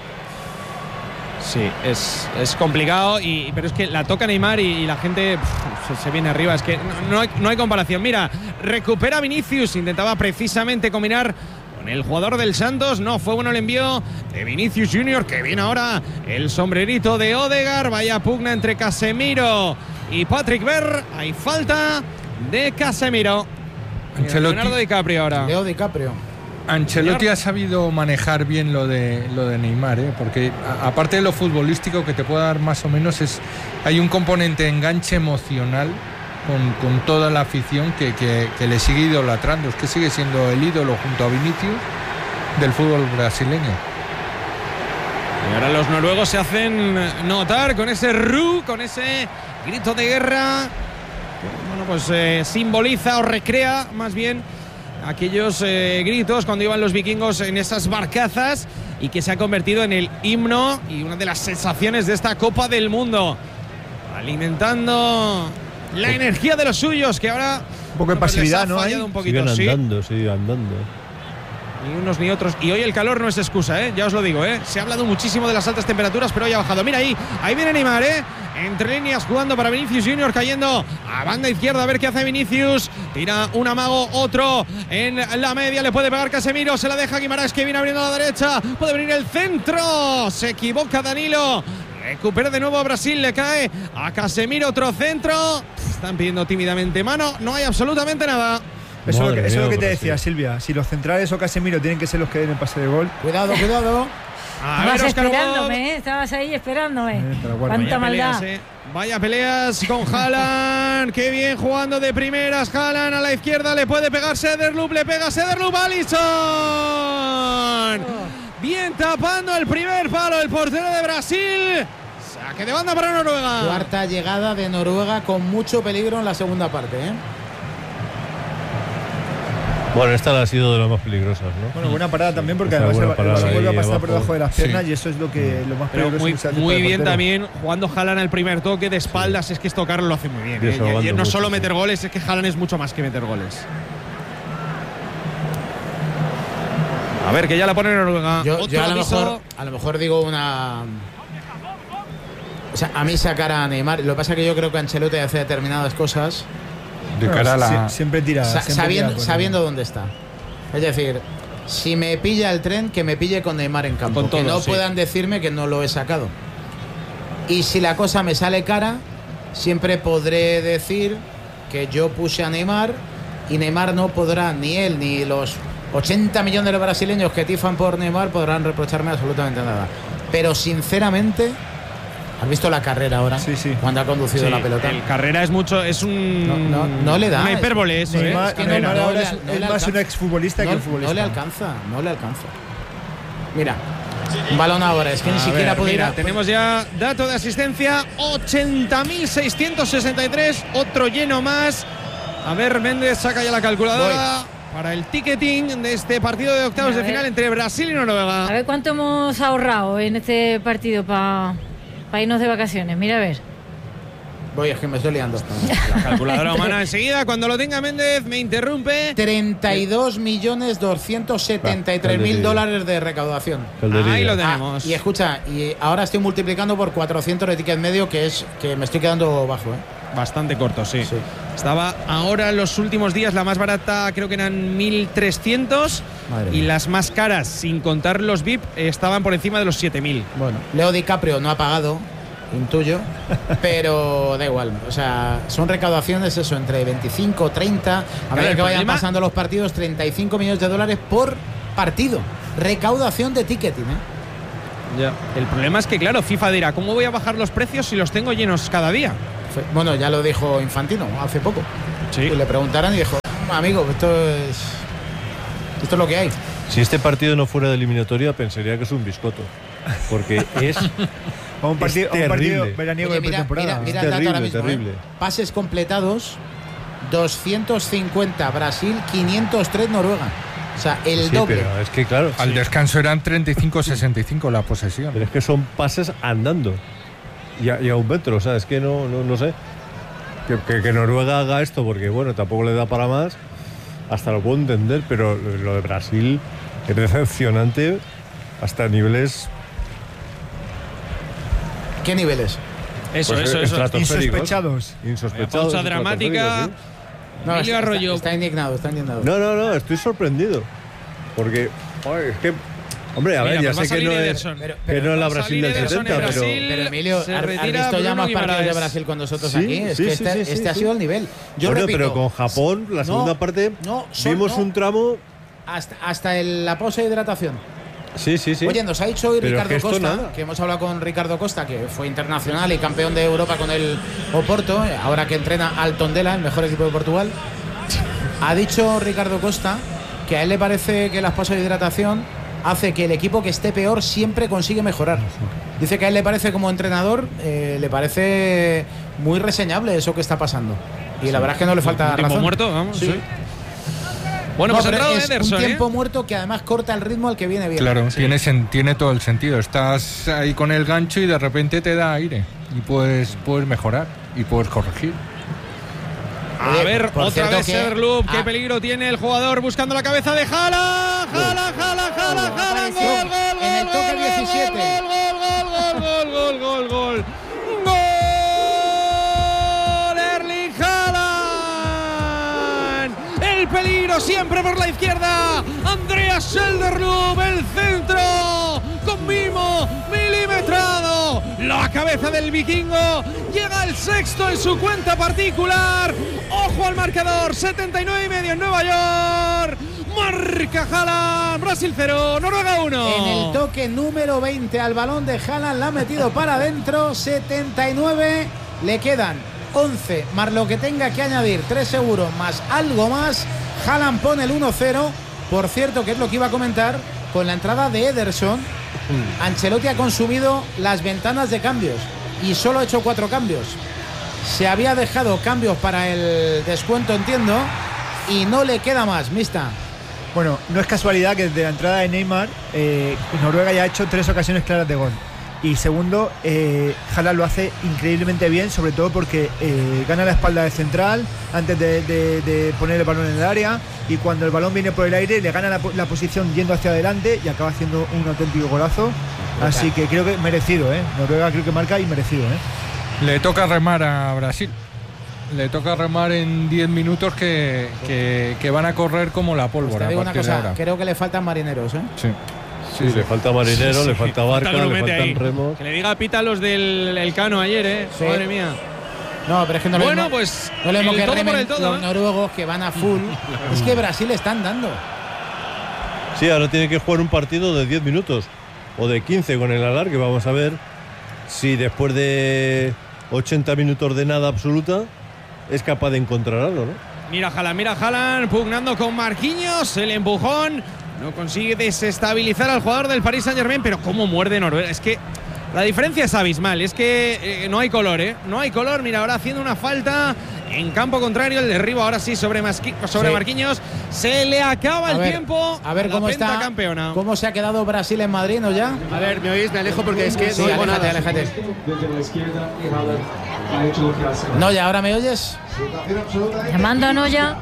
Sí, es, es complicado, y, pero es que la toca Neymar y, y la gente pff, se, se viene arriba. Es que no, no, hay, no hay comparación. Mira, recupera Vinicius, intentaba precisamente combinar con el jugador del Santos. No, fue bueno el envío de Vinicius Junior, que viene ahora el sombrerito de Odegaard. Vaya pugna entre Casemiro y Patrick Berg. Hay falta de Casemiro. Ancelotti. Leonardo DiCaprio ahora. Leo DiCaprio. Ancelotti ha sabido manejar bien lo de lo de Neymar, ¿eh? Porque a, aparte de lo futbolístico que te puede dar más o menos, es hay un componente de enganche emocional con, con toda la afición que, que, que le sigue idolatrando. Es que sigue siendo el ídolo junto a Vinicius del fútbol brasileño. Y ahora los noruegos se hacen notar con ese ru, con ese grito de guerra. Bueno, pues eh, simboliza o recrea más bien aquellos eh, gritos cuando iban los vikingos en esas barcazas, y que se ha convertido en el himno y una de las sensaciones de esta Copa del Mundo, alimentando la energía de los suyos, que ahora un poco de pues pasividad, ¿no? Hay? Un poquito, siguen sí. andando, siguen andando. Ni unos ni otros. Y hoy el calor no es excusa, ¿eh? Ya os lo digo, ¿eh? Se ha hablado muchísimo de las altas temperaturas, pero hoy ha bajado. Mira ahí, ahí viene Neymar, ¿eh? Entre líneas jugando para Vinicius Junior, cayendo a banda izquierda, a ver qué hace Vinicius. Tira un amago, otro en la media, le puede pegar Casemiro, se la deja Guimarães, que viene abriendo a la derecha. Puede venir el centro, se equivoca Danilo. Recupera de nuevo a Brasil, le cae a Casemiro, otro centro. Están pidiendo tímidamente mano, no hay absolutamente nada. Eso, es lo que, eso es lo que te Madre decía, mía, Silvia. Si los centrales o Casemiro tienen que ser los que den el pase de gol. Cuidado, cuidado. A Estabas ver, Óscar Bob. esperándome, ¿eh? Estabas ahí esperándome. Eh, te lo guardo. Cuánta Vaya maldad. peleas, eh. Vaya peleas con Haaland. Qué bien jugando de primeras. Haaland a la izquierda, le puede pegar Sederlup, le pega Sederlup, Alisson. Bien tapando el primer palo el portero de Brasil. Saque de banda para Noruega. Cuarta llegada de Noruega con mucho peligro en la segunda parte, ¿eh? Bueno, esta ha sido de las más peligrosas, ¿no? Bueno, buena parada también, porque Esa además el, buena el parada balón vuelve a ahí pasar por abajo. debajo de las piernas, Sí. y eso es lo que lo más Pero peligroso muy, que se hace muy para el bien portero. también jugando Haaland al primer toque de espaldas. Es que esto Carlos lo hace muy bien, Y ¿eh? eso Y- y jugando no mucho, solo sí. meter goles, es que Haaland es mucho más que meter goles. A ver, que ya la pone Noruega. Yo, Otro yo a, lo aviso. mejor, a lo mejor digo una. O sea, a mí sacar a Neymar. Lo que pasa es que yo creo que Ancelotti hace determinadas cosas De Bueno, cara a la. sie- siempre tira. sa- siempre sabiendo, tira con sabiendo él. dónde está. Es decir, si me pilla el tren, que me pille con Neymar en campo. Con que todo, no sí. puedan decirme que no lo he sacado. Y si la cosa me sale cara, siempre podré decir que yo puse a Neymar, y Neymar no podrá, ni él ni los ochenta millones de brasileños que tifan por Neymar podrán reprocharme absolutamente nada. Pero sinceramente, ¿has visto la carrera ahora? Sí, sí. Cuando ha conducido Sí, la pelota. el carrera es mucho, es un. No, no, no le da. Una hipérbole eso, Neymar, ¿eh? Es que Neymar no- no ahora le- es, no es le más alcanza. un exfutbolista que No, un futbolista. no le alcanza, no le alcanza. Mira, un balón ahora, es que ni A siquiera ver, puede ir mira, a- tenemos ya dato de asistencia, ochenta mil seiscientos sesenta y tres, otro lleno más. A ver, Méndez saca ya la calculadora para el ticketing de este partido de octavos A de ver. final entre Brasil y A Noruega. ver cuánto hemos ahorrado en este partido para irnos de vacaciones. Mira, a ver. Voy, es que me estoy liando. La calculadora humana enseguida, cuando lo tenga Méndez, me interrumpe. treinta y dos millones doscientos setenta y tres mil dólares de recaudación. Ahí lo tenemos. Ah, y escucha, y ahora estoy multiplicando por cuatrocientos de ticket medio, que es que me estoy quedando bajo, ¿eh? Bastante corto, sí. sí. Estaba ahora los últimos días, la más barata creo que eran mil trescientos. Madre y mía. las más caras, sin contar los V I P, estaban por encima de los siete mil. Bueno, Leo DiCaprio no ha pagado, intuyo, pero da igual. O sea, son recaudaciones, eso, entre veinticinco, treinta, a Claro, medida el que vayan problema- pasando los partidos, treinta y cinco millones de dólares por partido. Recaudación de ticketing, ¿eh? Ya. El problema es que, claro, FIFA dirá, ¿cómo voy a bajar los precios si los tengo llenos cada día? Fue- Bueno, ya lo dijo Infantino hace poco. Sí. Y le preguntaron y dijo, amigo, esto es esto es lo que hay. Si este partido no fuera de eliminatoria, pensaría que es un biscoto. Porque es, Un partido, es un partido terrible. veraniego Oye, de mira, pretemporada. mira, mira Es el dato ahora terrible, mismo, terrible. ¿eh? Pases completados, doscientos cincuenta Brasil, quinientos tres Noruega. O sea, el Sí, doble. pero es que claro, Al sí, descanso eran treinta y cinco sesenta y cinco la posesión. pero es que son pases andando. Y a, y a un metro, o sea, es que no, no, no sé. Que, que, que Noruega haga esto, porque bueno, tampoco le da para más, hasta lo puedo entender, pero lo, lo de Brasil es decepcionante hasta niveles ¿Qué niveles? Eso, pues, eso, eso. estratosféricos. Insospechados. Insospechados. Pausa dramática. estratosféricos, No, Emilio está, Arroyo. está, está indignado, está indignado. ¿sí? No, no, no, estoy sorprendido. Porque, joder, es que, hombre, a ver, Mira, ya pues va sé a que salir no es, Ederson. Pero- que no es la va a Brasil salir del Ederson en setenta, pero... Brasil. Pero Emilio, Se ¿has- ¿has retira visto ya Bruno más partidos de Guimaraes. Brasil con nosotros Sí, aquí? Es sí, que sí, este, sí, este sí, ha sí. sido el nivel. Yo Bueno, repito, pero con Japón, la no, segunda parte, no, son- vimos no. un tramo... hasta, hasta el- la pausa de hidratación. Sí, sí, sí. Oye, nos ha dicho hoy Pero Ricardo es que esto Costa, nada. que hemos hablado con Ricardo Costa, que fue internacional y campeón de Europa con el Oporto, ahora que entrena al Tondela, el mejor equipo de Portugal. Ha dicho Ricardo Costa que a él le parece que las pausas de hidratación hace que el equipo que esté peor siempre consigue mejorar. Dice que a él le parece, como entrenador, eh, le parece muy reseñable eso que está pasando. Y la verdad es que no le falta Un tiempo razón. muerto, vamos. Sí. sí. Bueno, No, pues ha pero entrado es Ederson, un tiempo ¿eh? muerto que además corta el ritmo al que viene bien. Claro, tiene, sen- tiene todo el sentido. Estás ahí con el gancho y de repente te da aire. Y puedes, puedes mejorar y puedes corregir. A Oye, ver, por otra cierto vez que- Cederloop, qué ah. peligro tiene el jugador buscando la cabeza de Haaland. Haaland, Haaland, Haaland, Haaland, gol, gol, gol, En el toque gol, gol, diecisiete. Gol, gol, gol, gol, gol, gol, gol. Gol, Erling Haaland. El peligro siempre por la izquierda. Andreas Schelderloop, el centro. Con mimo, milimetrado. La cabeza del vikingo llega al sexto en su cuenta particular. Ojo al marcador, setenta y nueve y medio en Nueva York. Marca Haaland, Brasil cero, Noruega uno. En el toque número veinte al balón de Haaland, la ha metido para adentro, setenta y nueve, le quedan once, más lo que tenga que añadir, tres seguros, más algo más. Haaland pone el uno cero, por cierto, que es lo que iba a comentar, con la entrada de Ederson, Ancelotti ha consumido las ventanas de cambios y solo ha hecho cuatro cambios. Se había dejado cambios para el descuento, entiendo, y no le queda más, mista. Bueno, no es casualidad que desde la entrada de Neymar, eh, Noruega ya ha hecho tres ocasiones claras de gol. Y segundo, eh, Haaland lo hace increíblemente bien, sobre todo porque eh, gana la espalda de central antes de, de- de poner el balón en el área, y cuando el balón viene por el aire le gana la, po- la posición yendo hacia adelante y acaba haciendo un auténtico golazo. Así que creo que merecido, ¿eh? Noruega creo que marca y merecido, ¿eh? Le toca remar a Brasil. Le toca remar en diez minutos que, que, que van a correr como la pólvora. Te digo a una partir de cosa, ahora. creo que le faltan marineros, ¿eh? Sí. Sí, le falta marinero, le falta barca, Falta le grumete faltan ahí. remos. Que le diga pita a los del el Cano ayer, ¿eh? Sí. Madre mía. No, pero es que no Bueno, lo mismo, pues, no lo mismo el que todo por remen el todo, los ¿eh? noruegos que van a full. Es que Brasil están dando. Sí, ahora tiene que jugar un partido de diez minutos o de quince con el alargue. Vamos a ver si después de ochenta minutos de nada absoluta es capaz de encontrar algo, ¿no? Mira Haaland, mira Haaland, pugnando con Marquinhos, el empujón. No consigue desestabilizar al jugador del Paris Saint-Germain, pero cómo muerde Noruega. Es que la diferencia es abismal, es que eh, no hay color, ¿eh? No hay color. Mira, ahora haciendo una falta En campo contrario, el derribo ahora sí sobre, Masqui, sobre Sí. Marquinhos. Se le acaba A el ver, tiempo. A ver la cómo está. campeona. ¿Cómo se ha quedado Brasil en Madrid, no ya? A ver, ¿me oís? Me alejo porque es que Sí, no oigo aléjate, nada. aléjate. No, ya, ¿ahora me oyes? Llamando a Noya.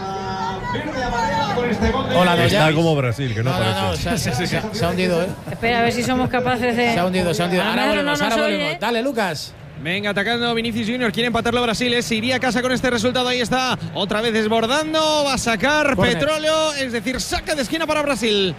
Hola, Noya. Está como Brasil, que no, No, no, no, parece. se, se- se- se ha hundido, ¿eh? Espera, a ver si somos capaces de. Se ha hundido, se ha hundido. A lo Ahora mejor volvemos, no nos ahora oye. volvemos. Dale, Lucas. Venga, atacando Vinicius Junior, quiere empatarlo Brasil, ¿eh? Se iría a casa con este resultado, ahí está, otra vez desbordando, va a sacar Corner. petróleo, es decir, saca de esquina para Brasil.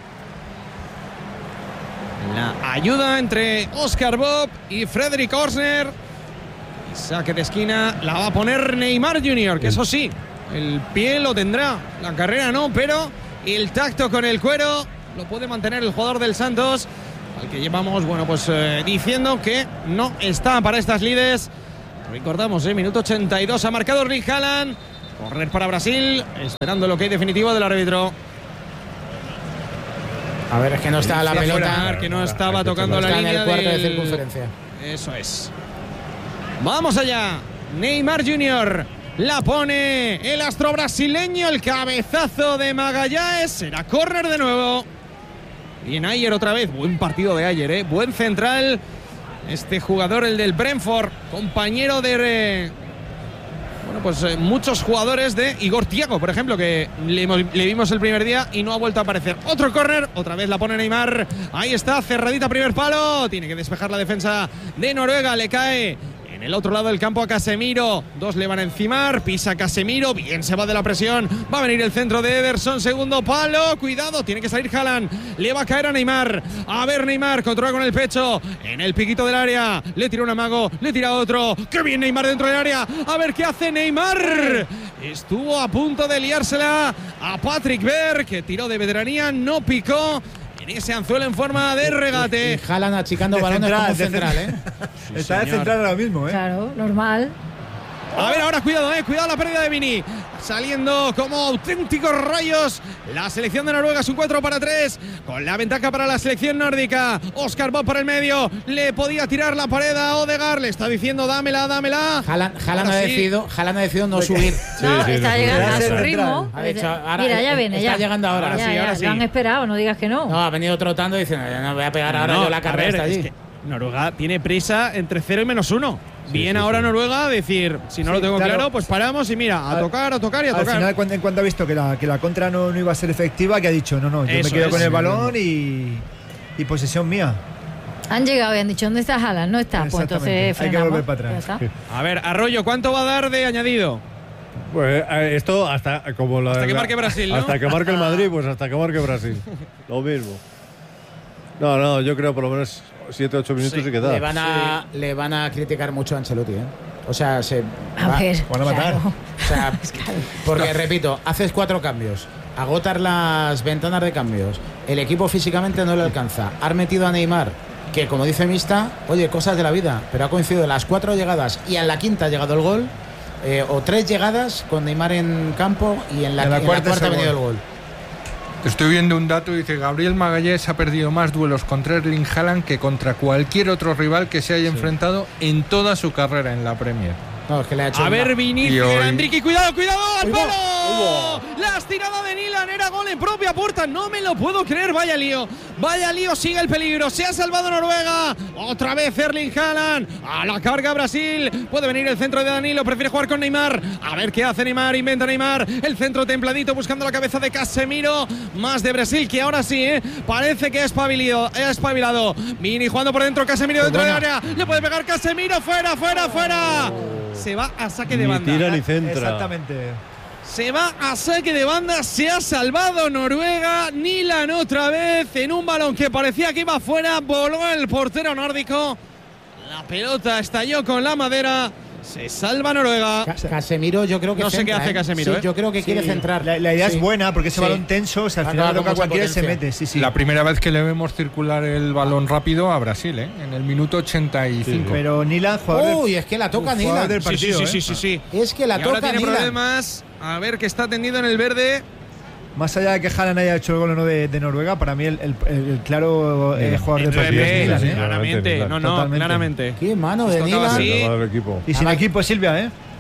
La ayuda entre Oscar Bob y Frederick Orsner. Y saque de esquina la va a poner Neymar Junior, que eso sí, el pie lo tendrá, la carrera no, pero el tacto con el cuero lo puede mantener el jugador del Santos, al que llevamos, bueno, pues eh, diciendo que no está para estas lides. Recordamos, eh, minuto ochenta y dos, ha marcado Erling Haaland. Correr para Brasil, esperando lo que hay definitivo del árbitro. A ver, es que no está la Decía pelota. Fuera, que no estaba tocando la Está en línea el cuarto de del- circunferencia. Eso es. Vamos allá. Neymar Junior la pone el astro brasileño, el cabezazo de Magallanes. Será córner de nuevo. Bien, Ayer otra vez. Buen partido de Ayer, ¿eh? Buen central. Este jugador, el del Brentford, compañero de... eh, bueno, pues eh, muchos jugadores de Igor Thiago, por ejemplo, que le, hemos- le vimos el primer día y no ha vuelto a aparecer. Otro córner, otra vez la pone Neymar. Ahí está, cerradita, primer palo. Tiene que despejar la defensa de Noruega. Le cae en el otro lado del campo a Casemiro. Dos le van a encimar. Pisa Casemiro. Bien, se va de la presión. Va a venir el centro de Ederson. Segundo palo. Cuidado, tiene que salir Haaland. Le va a caer a Neymar. A ver, Neymar controla con el pecho. En el piquito del área. Le tira un amago. Le tira otro. ¡Qué bien Neymar dentro del área! A ver qué hace Neymar. Estuvo a punto de liársela a Patrick Berg, que tiró de veteranía. No picó en ese anzuelo en forma de regate. Y Haaland achicando De balones central, como de central, ¿eh? Está de señor. central ahora mismo, ¿eh? Claro, normal. A ver, ahora cuidado, eh, cuidado la pérdida de Vini. Saliendo como auténticos rayos. La selección de Noruega es un cuatro para tres. Con la ventaja para la selección nórdica. Oscar Bob por el medio. Le podía tirar la pared a Odegaard. Le está diciendo dámela, dámela. Haaland, Haaland Ahora ha sí. decidido, Haaland ha decidido no subir. No, sí, está sí, llegando sí, a sí. su Central. ritmo. Ha dicho, ahora, Mira, ya eh, viene, está ya. llegando ahora. Ya, sí, ya, ahora lo sí. han esperado, no digas que no. No, ha venido trotando diciendo, "Ya no voy a pegar ahora No, yo la a carrera ver, está allí". es que Noruega tiene prisa entre cero y menos uno. Bien sí, ahora sí. Noruega a decir, si no Sí, lo tengo claro. claro, pues paramos y mira, a Al- tocar, a tocar y a Al tocar. final, cuando, en cuanto ha visto que la, que la contra no, no iba a ser efectiva, que ha dicho, no, no, yo Eso me quedo es. con el balón y, y posesión mía. Han llegado y han dicho, ¿dónde está Haaland? No está, pues Exactamente. entonces Hay que frenamos. volver para atrás. Ya está. A ver, Arroyo, ¿cuánto va a dar de añadido? Pues eh, esto hasta como la, Hasta que la- marque Brasil, ¿no? Hasta que marque el Madrid, pues hasta que marque Brasil. Lo mismo. No, no, yo creo por lo menos siete ocho minutos Sí, y que Le da. van a, le van a criticar mucho a Ancelotti, ¿eh? O sea, se A va- ver. van a matar. claro. O sea, porque repito, haces cuatro cambios, agotas las ventanas de cambios, el equipo físicamente no le alcanza. Has metido a Neymar, que como dice Mista, oye, cosas de la vida, pero ha coincidido en las cuatro llegadas y en la quinta ha llegado el gol, eh, o tres llegadas con Neymar en campo y en la, En la en la cuarta cuarta es ha el venido el gol. gol. Estoy viendo un dato, dice Gabriel Magallanes ha perdido más duelos contra Erling Haaland que contra cualquier otro rival que se haya enfrentado en toda su carrera en la Premier. No, es que le ha hecho A una- ver, Y Vinicius, hoy- Enrique, cuidado, cuidado, al Uy, palo. La estirada de Nilan era gol en propia puerta. No me lo puedo creer. Vaya lío. Vaya lío, sigue el peligro. Se ha salvado Noruega. Otra vez Erling Haaland. A la carga Brasil. Puede venir el centro de Danilo. Prefiere jugar con Neymar. A ver qué hace Neymar. Inventa Neymar. El centro templadito buscando la cabeza de Casemiro. Más de Brasil que ahora sí, ¿eh? Parece que ha espabilado. Ha espabilado. Vini jugando por dentro. Casemiro dentro del área. Le puede pegar Casemiro. Fuera, fuera, fuera. Se va a saque de Ni banda. tira ni centra. Exactamente. Se va a saque de banda, se ha salvado Noruega. Nilan otra vez en un balón que parecía que iba fuera. Voló el portero nórdico. La pelota estalló con la madera. Se salva Noruega. Ca- Casemiro, yo creo que No sé centra, qué hace ¿eh? Casemiro, Sí, ¿eh? yo creo que quiere Sí, centrar. La, la idea Sí. es buena porque ese Sí. balón tenso, o sea, al Ha final dado lo toca mucha cualquiera y se potencia. mete. Sí, sí. La primera vez que le vemos circular el balón rápido a Brasil, ¿eh? En el minuto ochenta y cinco. Pero Nilan, jugador del- Uy, es que la toca jugador Nilan. del Sí, sí, partido, sí, ¿eh? sí, sí, sí. Es que la Y ahora toca tiene Nilan. problemas. A ver que está tendido en el verde. Más allá de que Haaland haya hecho el gol o no de, de Noruega, para mí el, el- el- el claro eh, jugador del En partido es verde, Nilan, ¿eh? claramente. No, no, Totalmente. claramente. Qué mano de Esto acaba Nilan. así. Todo el equipo. Y sin Además- equipo Silvia, ¿eh?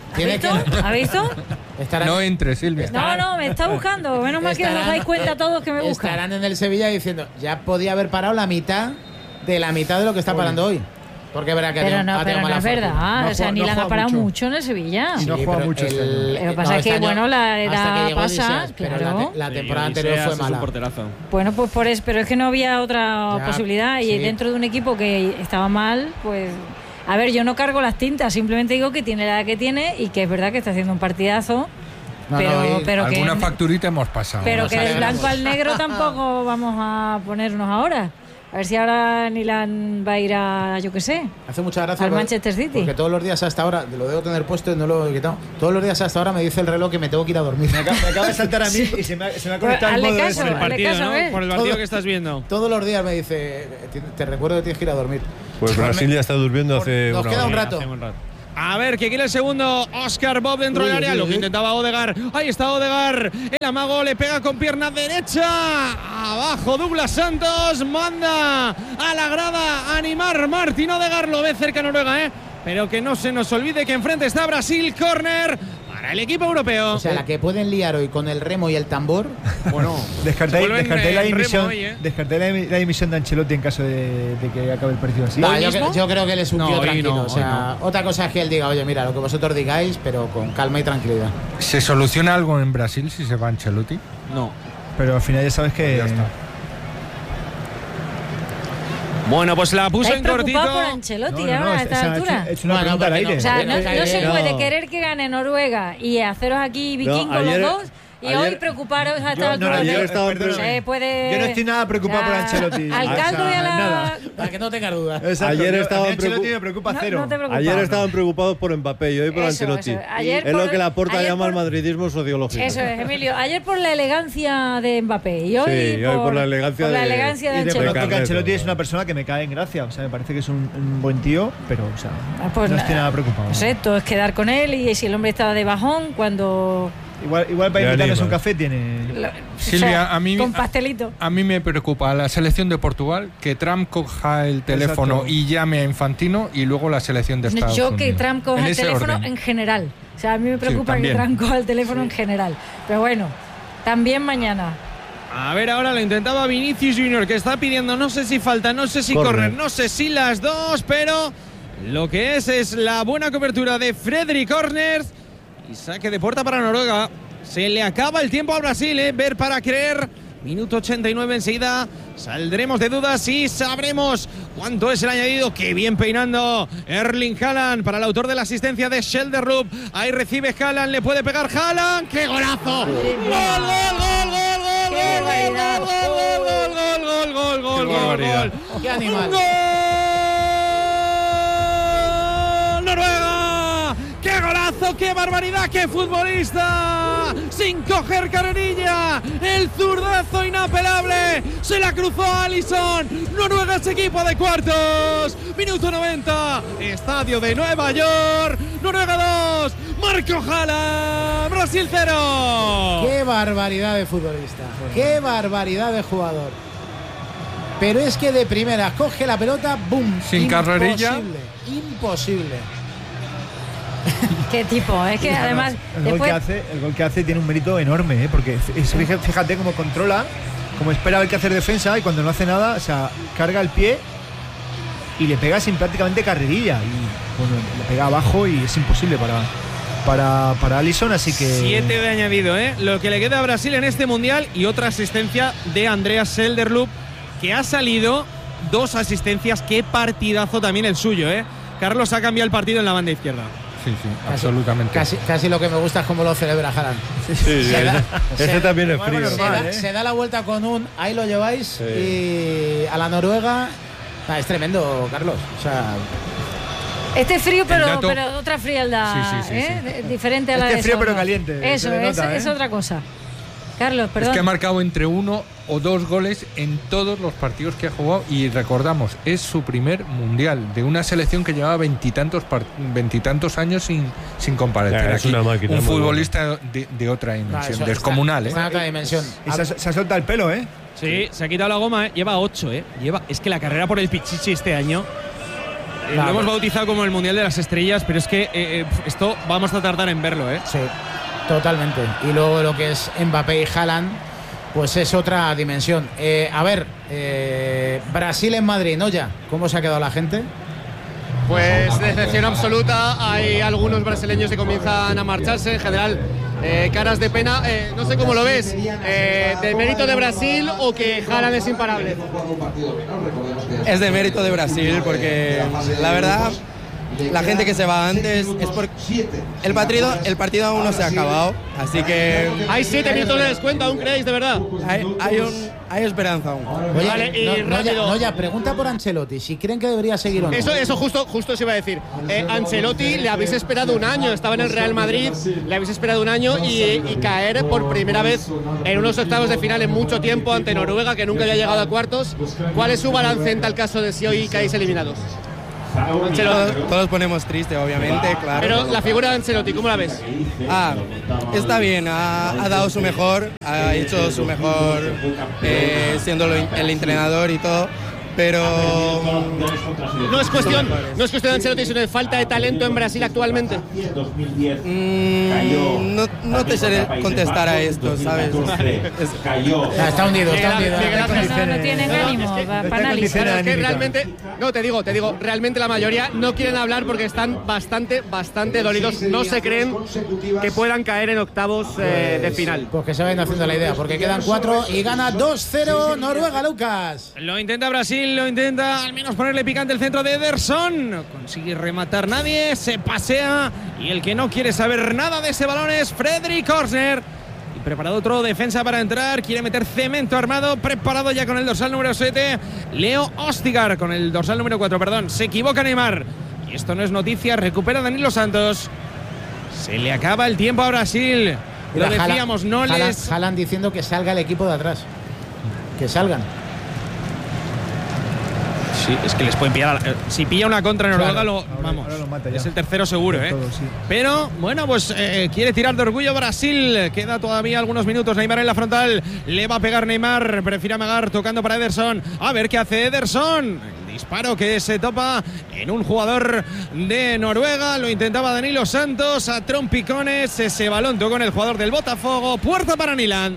Tiene que... ¿Ha visto? Estarán... No entre, Silvia. No, no, me está buscando. Menos mal que os dais cuenta todos que me buscan. Estarán en el Sevilla diciendo, ya podía haber parado la mitad de la mitad de lo que está parando hoy. Porque verá que pero ha no, tenido pero no mala es verdad. fortuna. No o sea, no ni la ha parado mucho. mucho en el Sevilla. Y no Sí, juega pero mucho este el- año. Lo que no, pasa es este que, año, bueno, la hasta edad que llegó pasa, Odisseas, pero claro. la, te- la temporada Sí, anterior Odisseas fue es un mala. porterazo. Bueno, pues por eso, pero es que no había otra Ya, posibilidad. Y sí. dentro de un equipo que estaba mal, pues. A ver, yo no cargo las tintas, simplemente digo que tiene la edad que tiene y que es verdad que está haciendo un partidazo. No, pero, no, y pero que. Alguna facturita hemos pasado. Pero Nos que del alegramos. blanco al negro tampoco vamos a ponernos ahora. A ver si ahora Nilan va a ir a, yo qué sé, Hace mucha gracia al porque- Manchester City. Porque todos los días hasta ahora, lo debo tener puesto y no lo he quitado. Todos los días hasta ahora me dice el reloj que me tengo que ir a dormir. Me acaba, me acaba de saltar a mí y se me ha, se me ha conectado el Hazle modo caso, ese. Por el Hazle partido, caso, ¿no? ¿eh? Por el partido Todo- que estás viendo. Todos los días me dice, te, te recuerdo que tienes que ir a dormir. Pues Brasil ya está durmiendo hace Nos una queda un hora. rato. Hace un rato. A ver, que quiere el segundo Oscar Bob dentro Uy, del área. uy, Lo que uy. intentaba Odegaard. Ahí está Odegaard. El amago le pega con pierna derecha. Abajo Douglas Santos. Manda a la grada a animar Martín Odegaard. Lo ve cerca Noruega, ¿eh? Pero que no se nos olvide que enfrente está Brasil. Córner para el equipo europeo. O sea, la que pueden liar hoy con el remo y el tambor. Bueno, Descarté, se vuelven, descarté eh, la en remo dimisión, hoy, ¿eh? descarté la, la dimisión de Ancelotti en caso de, de que acabe el partido así. Va, ¿Hoy yo, mismo? cre- yo creo que él es un No, tío hoy tranquilo. no, o sea, hoy otra cosa es que él diga, oye, mira, lo que vosotros digáis, pero con calma y tranquilidad. ¿Se soluciona algo en Brasil si se va Ancelotti? no. Pero al final ya sabes que. Ya está. Bueno, pues la puso ¿Estáis en cortito. preocupados por Ancelotti No, no, no, ahora a es- esta esa- altura? Es una Bueno, pregunta al porque no. aire. O sea, no, Eh, no se no. puede querer que gane Noruega y haceros aquí vikingos ayer- los dos y ayer- hoy preocuparos a esta Yo- no, altura. ayer de- estaba en- perdóname. se puede. Yo no estoy nada preocupado por Ancelotti. Al O sea, caldo y a la. nada. Para que no tengas dudas. Exacto, Ayer yo- estaban a mí Ancelotti preocup- me preocupa No, cero. no te preocupes. Ayer estaban preocupados por Mbappé y hoy por Eso, Ancelotti. eso. Ayer Es por- lo que la Porta ayer llama por- el madridismo sociológico. Eso es, Emilio. Ayer por la elegancia de Mbappé y hoy, Sí, y hoy por la elegancia por la de- elegancia de Y de Ancelotti. pronto que Carneto. Ancelotti es una persona que me cae en gracia. O sea, me parece que es un, un buen tío, pero o sea, Ah, pues no nada. estoy nada preocupado. No sé, todo es quedar con él y si el hombre estaba de bajón, cuando. Igual, igual para Ya invitarnos anima. un café tiene. lo- Silvia, o sea, a mí- con pastelito. A mí me preocupa la selección de Portugal, que Trump coja el teléfono Exacto. y llame a Infantino, y luego la selección de Estados Yo Unidos. que Trump coja En el ese teléfono orden. en general. O sea, a mí me preocupa que también. Trump coja el teléfono en general. Pero bueno, también mañana. A ver, ahora lo intentaba Vinicius Junior, que está pidiendo, no sé si falta, no sé si Corner. correr, no sé si las dos, pero lo que es es la buena cobertura de Fredrik Corners y saque de puerta para Noruega. Se le acaba el tiempo a Brasil, ¿eh? Ver para creer. Minuto ochenta y nueve enseguida. Saldremos de dudas y sabremos cuánto es el añadido. Qué bien peinando Erling Haaland para el autor de la asistencia de Schelderup. Ahí recibe Haaland, le puede pegar Haaland. ¡Qué golazo! ¡Gol, gol, gol, gol, gol, ¡Qué gol, barbaridad! gol, gol, gol, gol, gol, gol, gol, barbaridad. gol! ¡Qué animal! ¡Gol! ¡Noruega! ¡Qué golazo! ¡Qué barbaridad! ¡Qué futbolista! Sin coger carrerilla. El zurdazo inapelable. Se la cruzó a Alisson. Noruega es equipo de cuartos. Minuto noventa. Estadio de Nueva York. Noruega dos. Marco Haaland. Brasil cero. ¡Qué barbaridad de futbolista! ¡Qué barbaridad de jugador! Pero es que de primera coge la pelota, ¡boom! Sin carrerilla. Imposible, imposible. Qué tipo, es que además El gol, después que hace, el gol que hace tiene un mérito enorme, ¿eh? Porque es- fíjate, fíjate cómo controla, cómo espera a ver qué hacer defensa y cuando no hace nada, o sea, carga el pie y le pega sin prácticamente carrerilla. Y bueno, le pega abajo y es imposible para, para, para Alisson, así que. Siete de añadido, ¿eh? Lo que le queda a Brasil en este mundial y otra asistencia de Andreas Schelderup, que ha salido dos asistencias. Qué partidazo también el suyo, ¿eh? Carlos ha cambiado el partido en la banda izquierda. Sí, sí, absolutamente. Casi, casi lo que me gusta es cómo lo celebra Haaland. Sí, sí, Se da- ese, ese se- también es Bueno, frío. Se normal, da, ¿eh? se da la vuelta con un ahí lo lleváis Sí. y a la Noruega. Ah, es tremendo, Carlos. O sea, este frío, pero, dato- pero otra frialdad, Sí, sí, sí, ¿eh? sí. De- diferente a la Este de frío, pero Sorno. caliente, Eso, se le es, nota, es ¿eh? otra cosa. Carlos, perdón. Es que ha marcado entre uno o dos goles en todos los partidos que ha jugado y recordamos, es su primer mundial de una selección que llevaba veintitantos par- veintitantos años sin, sin comparecer. Ya, es aquí. una máquina, un muy futbolista de, de otra no, dimensión, eso descomunal, está, ¿eh? está en otra dimensión. Y se, ha- se ha soltado el pelo, ¿eh? Sí, se ha quitado la goma, ¿eh? Lleva ocho, ¿eh? Lleva, es que la carrera por el Pichichi este año. Lo hemos bautizado como el Mundial de las Estrellas, pero es que eh, eh, esto vamos a tardar en verlo, ¿eh? Sí, totalmente. Y luego lo que es Mbappé y Haaland, pues es otra dimensión. Eh, a ver, eh, Brasil en Madrid, ¿no? Ya, ¿cómo se ha quedado la gente? Pues decepción absoluta. Hay algunos brasileños que comienzan a marcharse. En general, eh, caras de pena. Eh, no sé cómo lo ves. Eh, ¿De mérito de Brasil o que Haaland es imparable? Es de mérito de Brasil, porque la verdad, la gente que se va antes es porque el partido, el partido aún no se ha acabado, así que hay siete minutos de descuento, ¿aún creéis, de verdad? Hay, hay, un, hay esperanza aún. Oye, vale, y no, rápido. No, ya, no, ya, pregunta por Ancelotti, si creen que debería seguir o no. Eso, eso justo, justo se iba a decir. Eh, Ancelotti le habéis esperado un año, estaba en el Real Madrid, le habéis esperado un año y, y caer por primera vez en unos octavos de final en mucho tiempo ante Noruega, que nunca había llegado a cuartos. ¿Cuál es su balance en tal caso de si hoy caéis eliminados? Todos, todos ponemos triste, obviamente, claro. Pero la figura de Ancelotti, ¿cómo la ves? Ah, está bien, ha, ha dado su mejor, ha hecho su mejor eh, siendo el entrenador y todo, pero no es cuestión, no es cuestión de Ancelotti, sino de falta de talento en Brasil actualmente. Mm, no, no te sé contestar a esto, ¿sabes? Es, Ah, está hundido, está hundido. No, no tienen ánimo para analizar. Pero es que realmente, no te digo, te digo, realmente la mayoría no quieren hablar porque están bastante, bastante dolidos. No se creen que puedan caer en octavos eh, de final. Pues que se vayan haciendo la idea, porque quedan cuatro y gana dos cero Noruega, Lucas. Lo intenta Brasil, lo intenta al menos ponerle picante el centro de Ederson. No consigue rematar nadie, se pasea y el que no quiere saber nada de ese balón es Fredrik Korsner. Y preparado otro defensa para entrar, quiere meter cemento armado, preparado ya con el dorsal número siete, Leo Ostigar con el dorsal número cuatro, perdón, se equivoca Neymar. Y esto no es noticia, recupera Danilo Santos. Se le acaba el tiempo a Brasil. Lo Mira, decíamos, Haaland, no Haaland, les... Haaland diciendo que salga el equipo de atrás. Que salgan. Sí, es que les pueden pillar. Si pilla una contra Noruega, Claro, lo, ahora- vamos, ahora lo mata ya. es el tercero seguro, ¿eh? Todo, sí. Pero bueno, pues eh, quiere tirar de orgullo Brasil. Queda todavía algunos minutos. Neymar en la frontal. Le va a pegar Neymar. Prefiere amagar tocando para Ederson. A ver qué hace Ederson. El disparo que se topa en un jugador de Noruega. Lo intentaba Danilo Santos. A trompicones. Ese balón tocó en el jugador del Botafogo. Puerta para Nilan.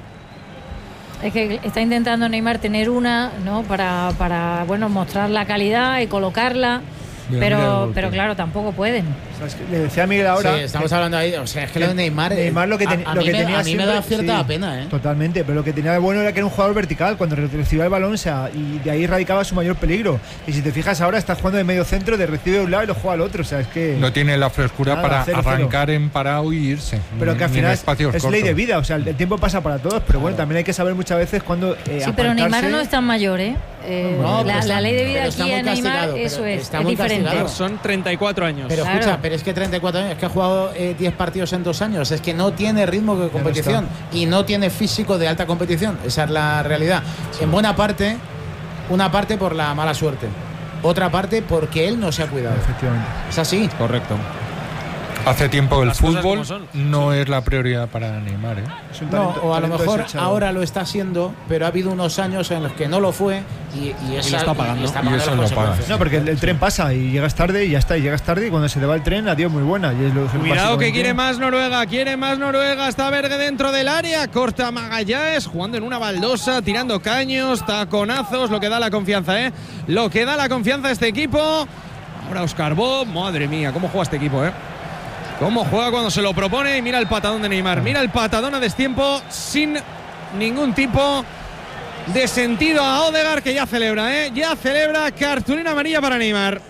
Es que está intentando Neymar tener una, ¿no? Para, para bueno, mostrar la calidad y colocarla. Mira, mira el Pero, golpe. pero claro, tampoco pueden. O sea, es que le decía a Miguel ahora. Sí, estamos que- hablando ahí. O sea, es que lo de Neymar. Neymar lo que, a- ten- a lo mí que me- tenía a mí me siempre- da cierta sí, pena, ¿eh? Totalmente, pero lo que tenía de bueno era que era un jugador vertical cuando re- recibía el balón, o sea, y de ahí radicaba su mayor peligro. Y si te fijas ahora está jugando de medio centro, de recibe de un lado y lo juega al otro, o sea, es que No tiene la frescura Nada, para cero, cero. arrancar en parado y irse. pero que al ni en final espacios es ley cortos. de vida, o sea, el, el tiempo pasa para todos, pero bueno, también hay que saber muchas veces cuándo eh, Sí, pero Neymar apartarse. no es tan mayor, ¿eh? Eh, No, pero la, está- la ley de vida pero está aquí muy en Neymar, castigado, pero eso es, está es muy diferente. castigado. Son treinta y cuatro años. Pero Claro. escucha, pero es que treinta y cuatro años, es que ha jugado eh, diez partidos en dos años, es que no tiene ritmo de competición y no tiene físico de alta competición, esa es la realidad. En buena parte, una parte por la mala suerte, otra parte porque él no se ha cuidado. Efectivamente. Es así. Correcto. Hace tiempo el Las cosas fútbol como son. no es la prioridad para Neymar, ¿eh? Es un No, talento- o a lo talento mejor desechado. ahora lo está haciendo, pero ha habido unos años en los que no lo fue y, y, esa- está pagando. y está Y pagando eso las lo paga. consecuencias. No, porque el, el tren pasa y llegas tarde y ya está, y llegas tarde y cuando se te va el tren, adiós, muy buena. Y es lo- Cuidado que básicamente- quiere más Noruega, quiere más Noruega, está Berge dentro del área, corta Magallanes, jugando en una baldosa, tirando caños, taconazos, lo que da la confianza, ¿eh? Lo que da la confianza a este equipo. Ahora Oscar Bob, madre mía, cómo juega este equipo, ¿eh? Cómo juega cuando se lo propone y mira el patadón de Neymar, mira el patadón a destiempo sin ningún tipo de sentido a Odegaard, que ya celebra, ¿eh? Ya celebra, cartulina amarilla para Neymar.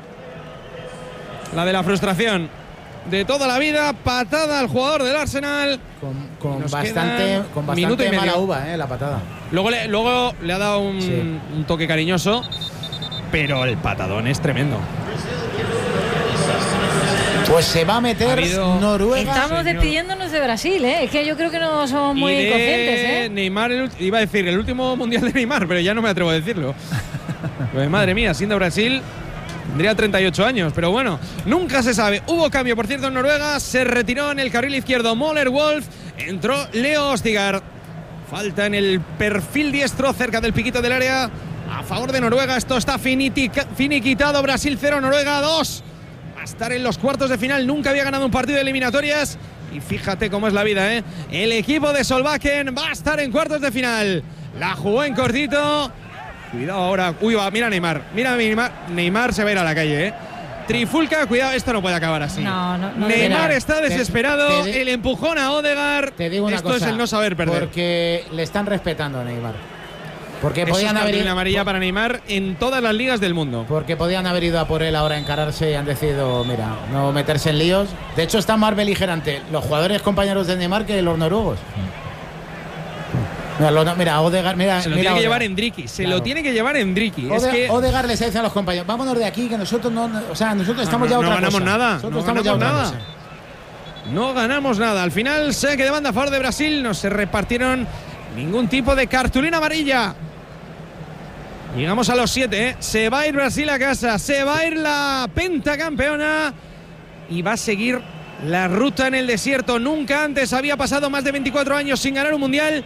La de la frustración de toda la vida, patada al jugador del Arsenal. Con, Y con nos bastante, quedan con minuto y bastante mala medio. uva, eh, la patada. Luego le, luego le ha dado un, Sí. un toque cariñoso, pero el patadón es tremendo. Pues se va a meter Ha habido- Noruega. Estamos señor. despidiéndonos de Brasil, ¿eh? Es que yo creo que no somos muy y de conscientes, ¿eh? Neymar, el ulti- iba a decir el último mundial de Neymar, pero ya no me atrevo a decirlo. Pues madre mía, siendo Brasil, tendría treinta y ocho años, pero bueno, nunca se sabe. Hubo cambio, por cierto, en Noruega, se retiró en el carril izquierdo Moller Wolf, entró Leo Ostigar. Falta en el perfil diestro, cerca del piquito del área. a favor de Noruega. Esto está finitica, finiquitado. Brasil cero, Noruega dos. Va a estar en los cuartos de final. Nunca había ganado un partido de eliminatorias. Y fíjate cómo es la vida, ¿eh? El equipo de Solbakken va a estar en cuartos de final. La jugó en cortito. Cuidado ahora. Uy, va, mira Neymar. Mira Neymar. Neymar se va a ir a la calle, ¿eh? Trifulca, cuidado, esto no puede acabar así. No, no, no Neymar Mira, está te- desesperado. te- el empujón a Odegaard. Te digo una esto cosa. es el no saber perder. Porque le están respetando a Neymar. Porque Eso podían es haber cartulina ido, amarilla para Neymar en todas las ligas del mundo. porque podían haber ido a por él ahora a encararse y han decidido, mira, no meterse en líos. De hecho, está más beligerante los jugadores compañeros de Neymar que los noruegos. Mira, lo- mira, Odegaard, mira, Se lo mira tiene que Odegaard. llevar Endricky. Se Claro. lo tiene que llevar Endricky. Es Ode- que Odegaard les dice a los compañeros, vámonos de aquí, que nosotros no, no- o sea, nosotros estamos no, ya no otra ganamos cosa. nada. Nosotros No estamos ya ganamos otra nada. cosa. No ganamos nada. Al final, saque de banda a favor de Brasil. No se repartieron ningún tipo de cartulina amarilla. Llegamos a los siete, ¿eh? Se va a ir Brasil a casa. Se va a ir la pentacampeona. Y va a seguir la ruta en el desierto. Nunca antes había pasado más de veinticuatro años sin ganar un mundial.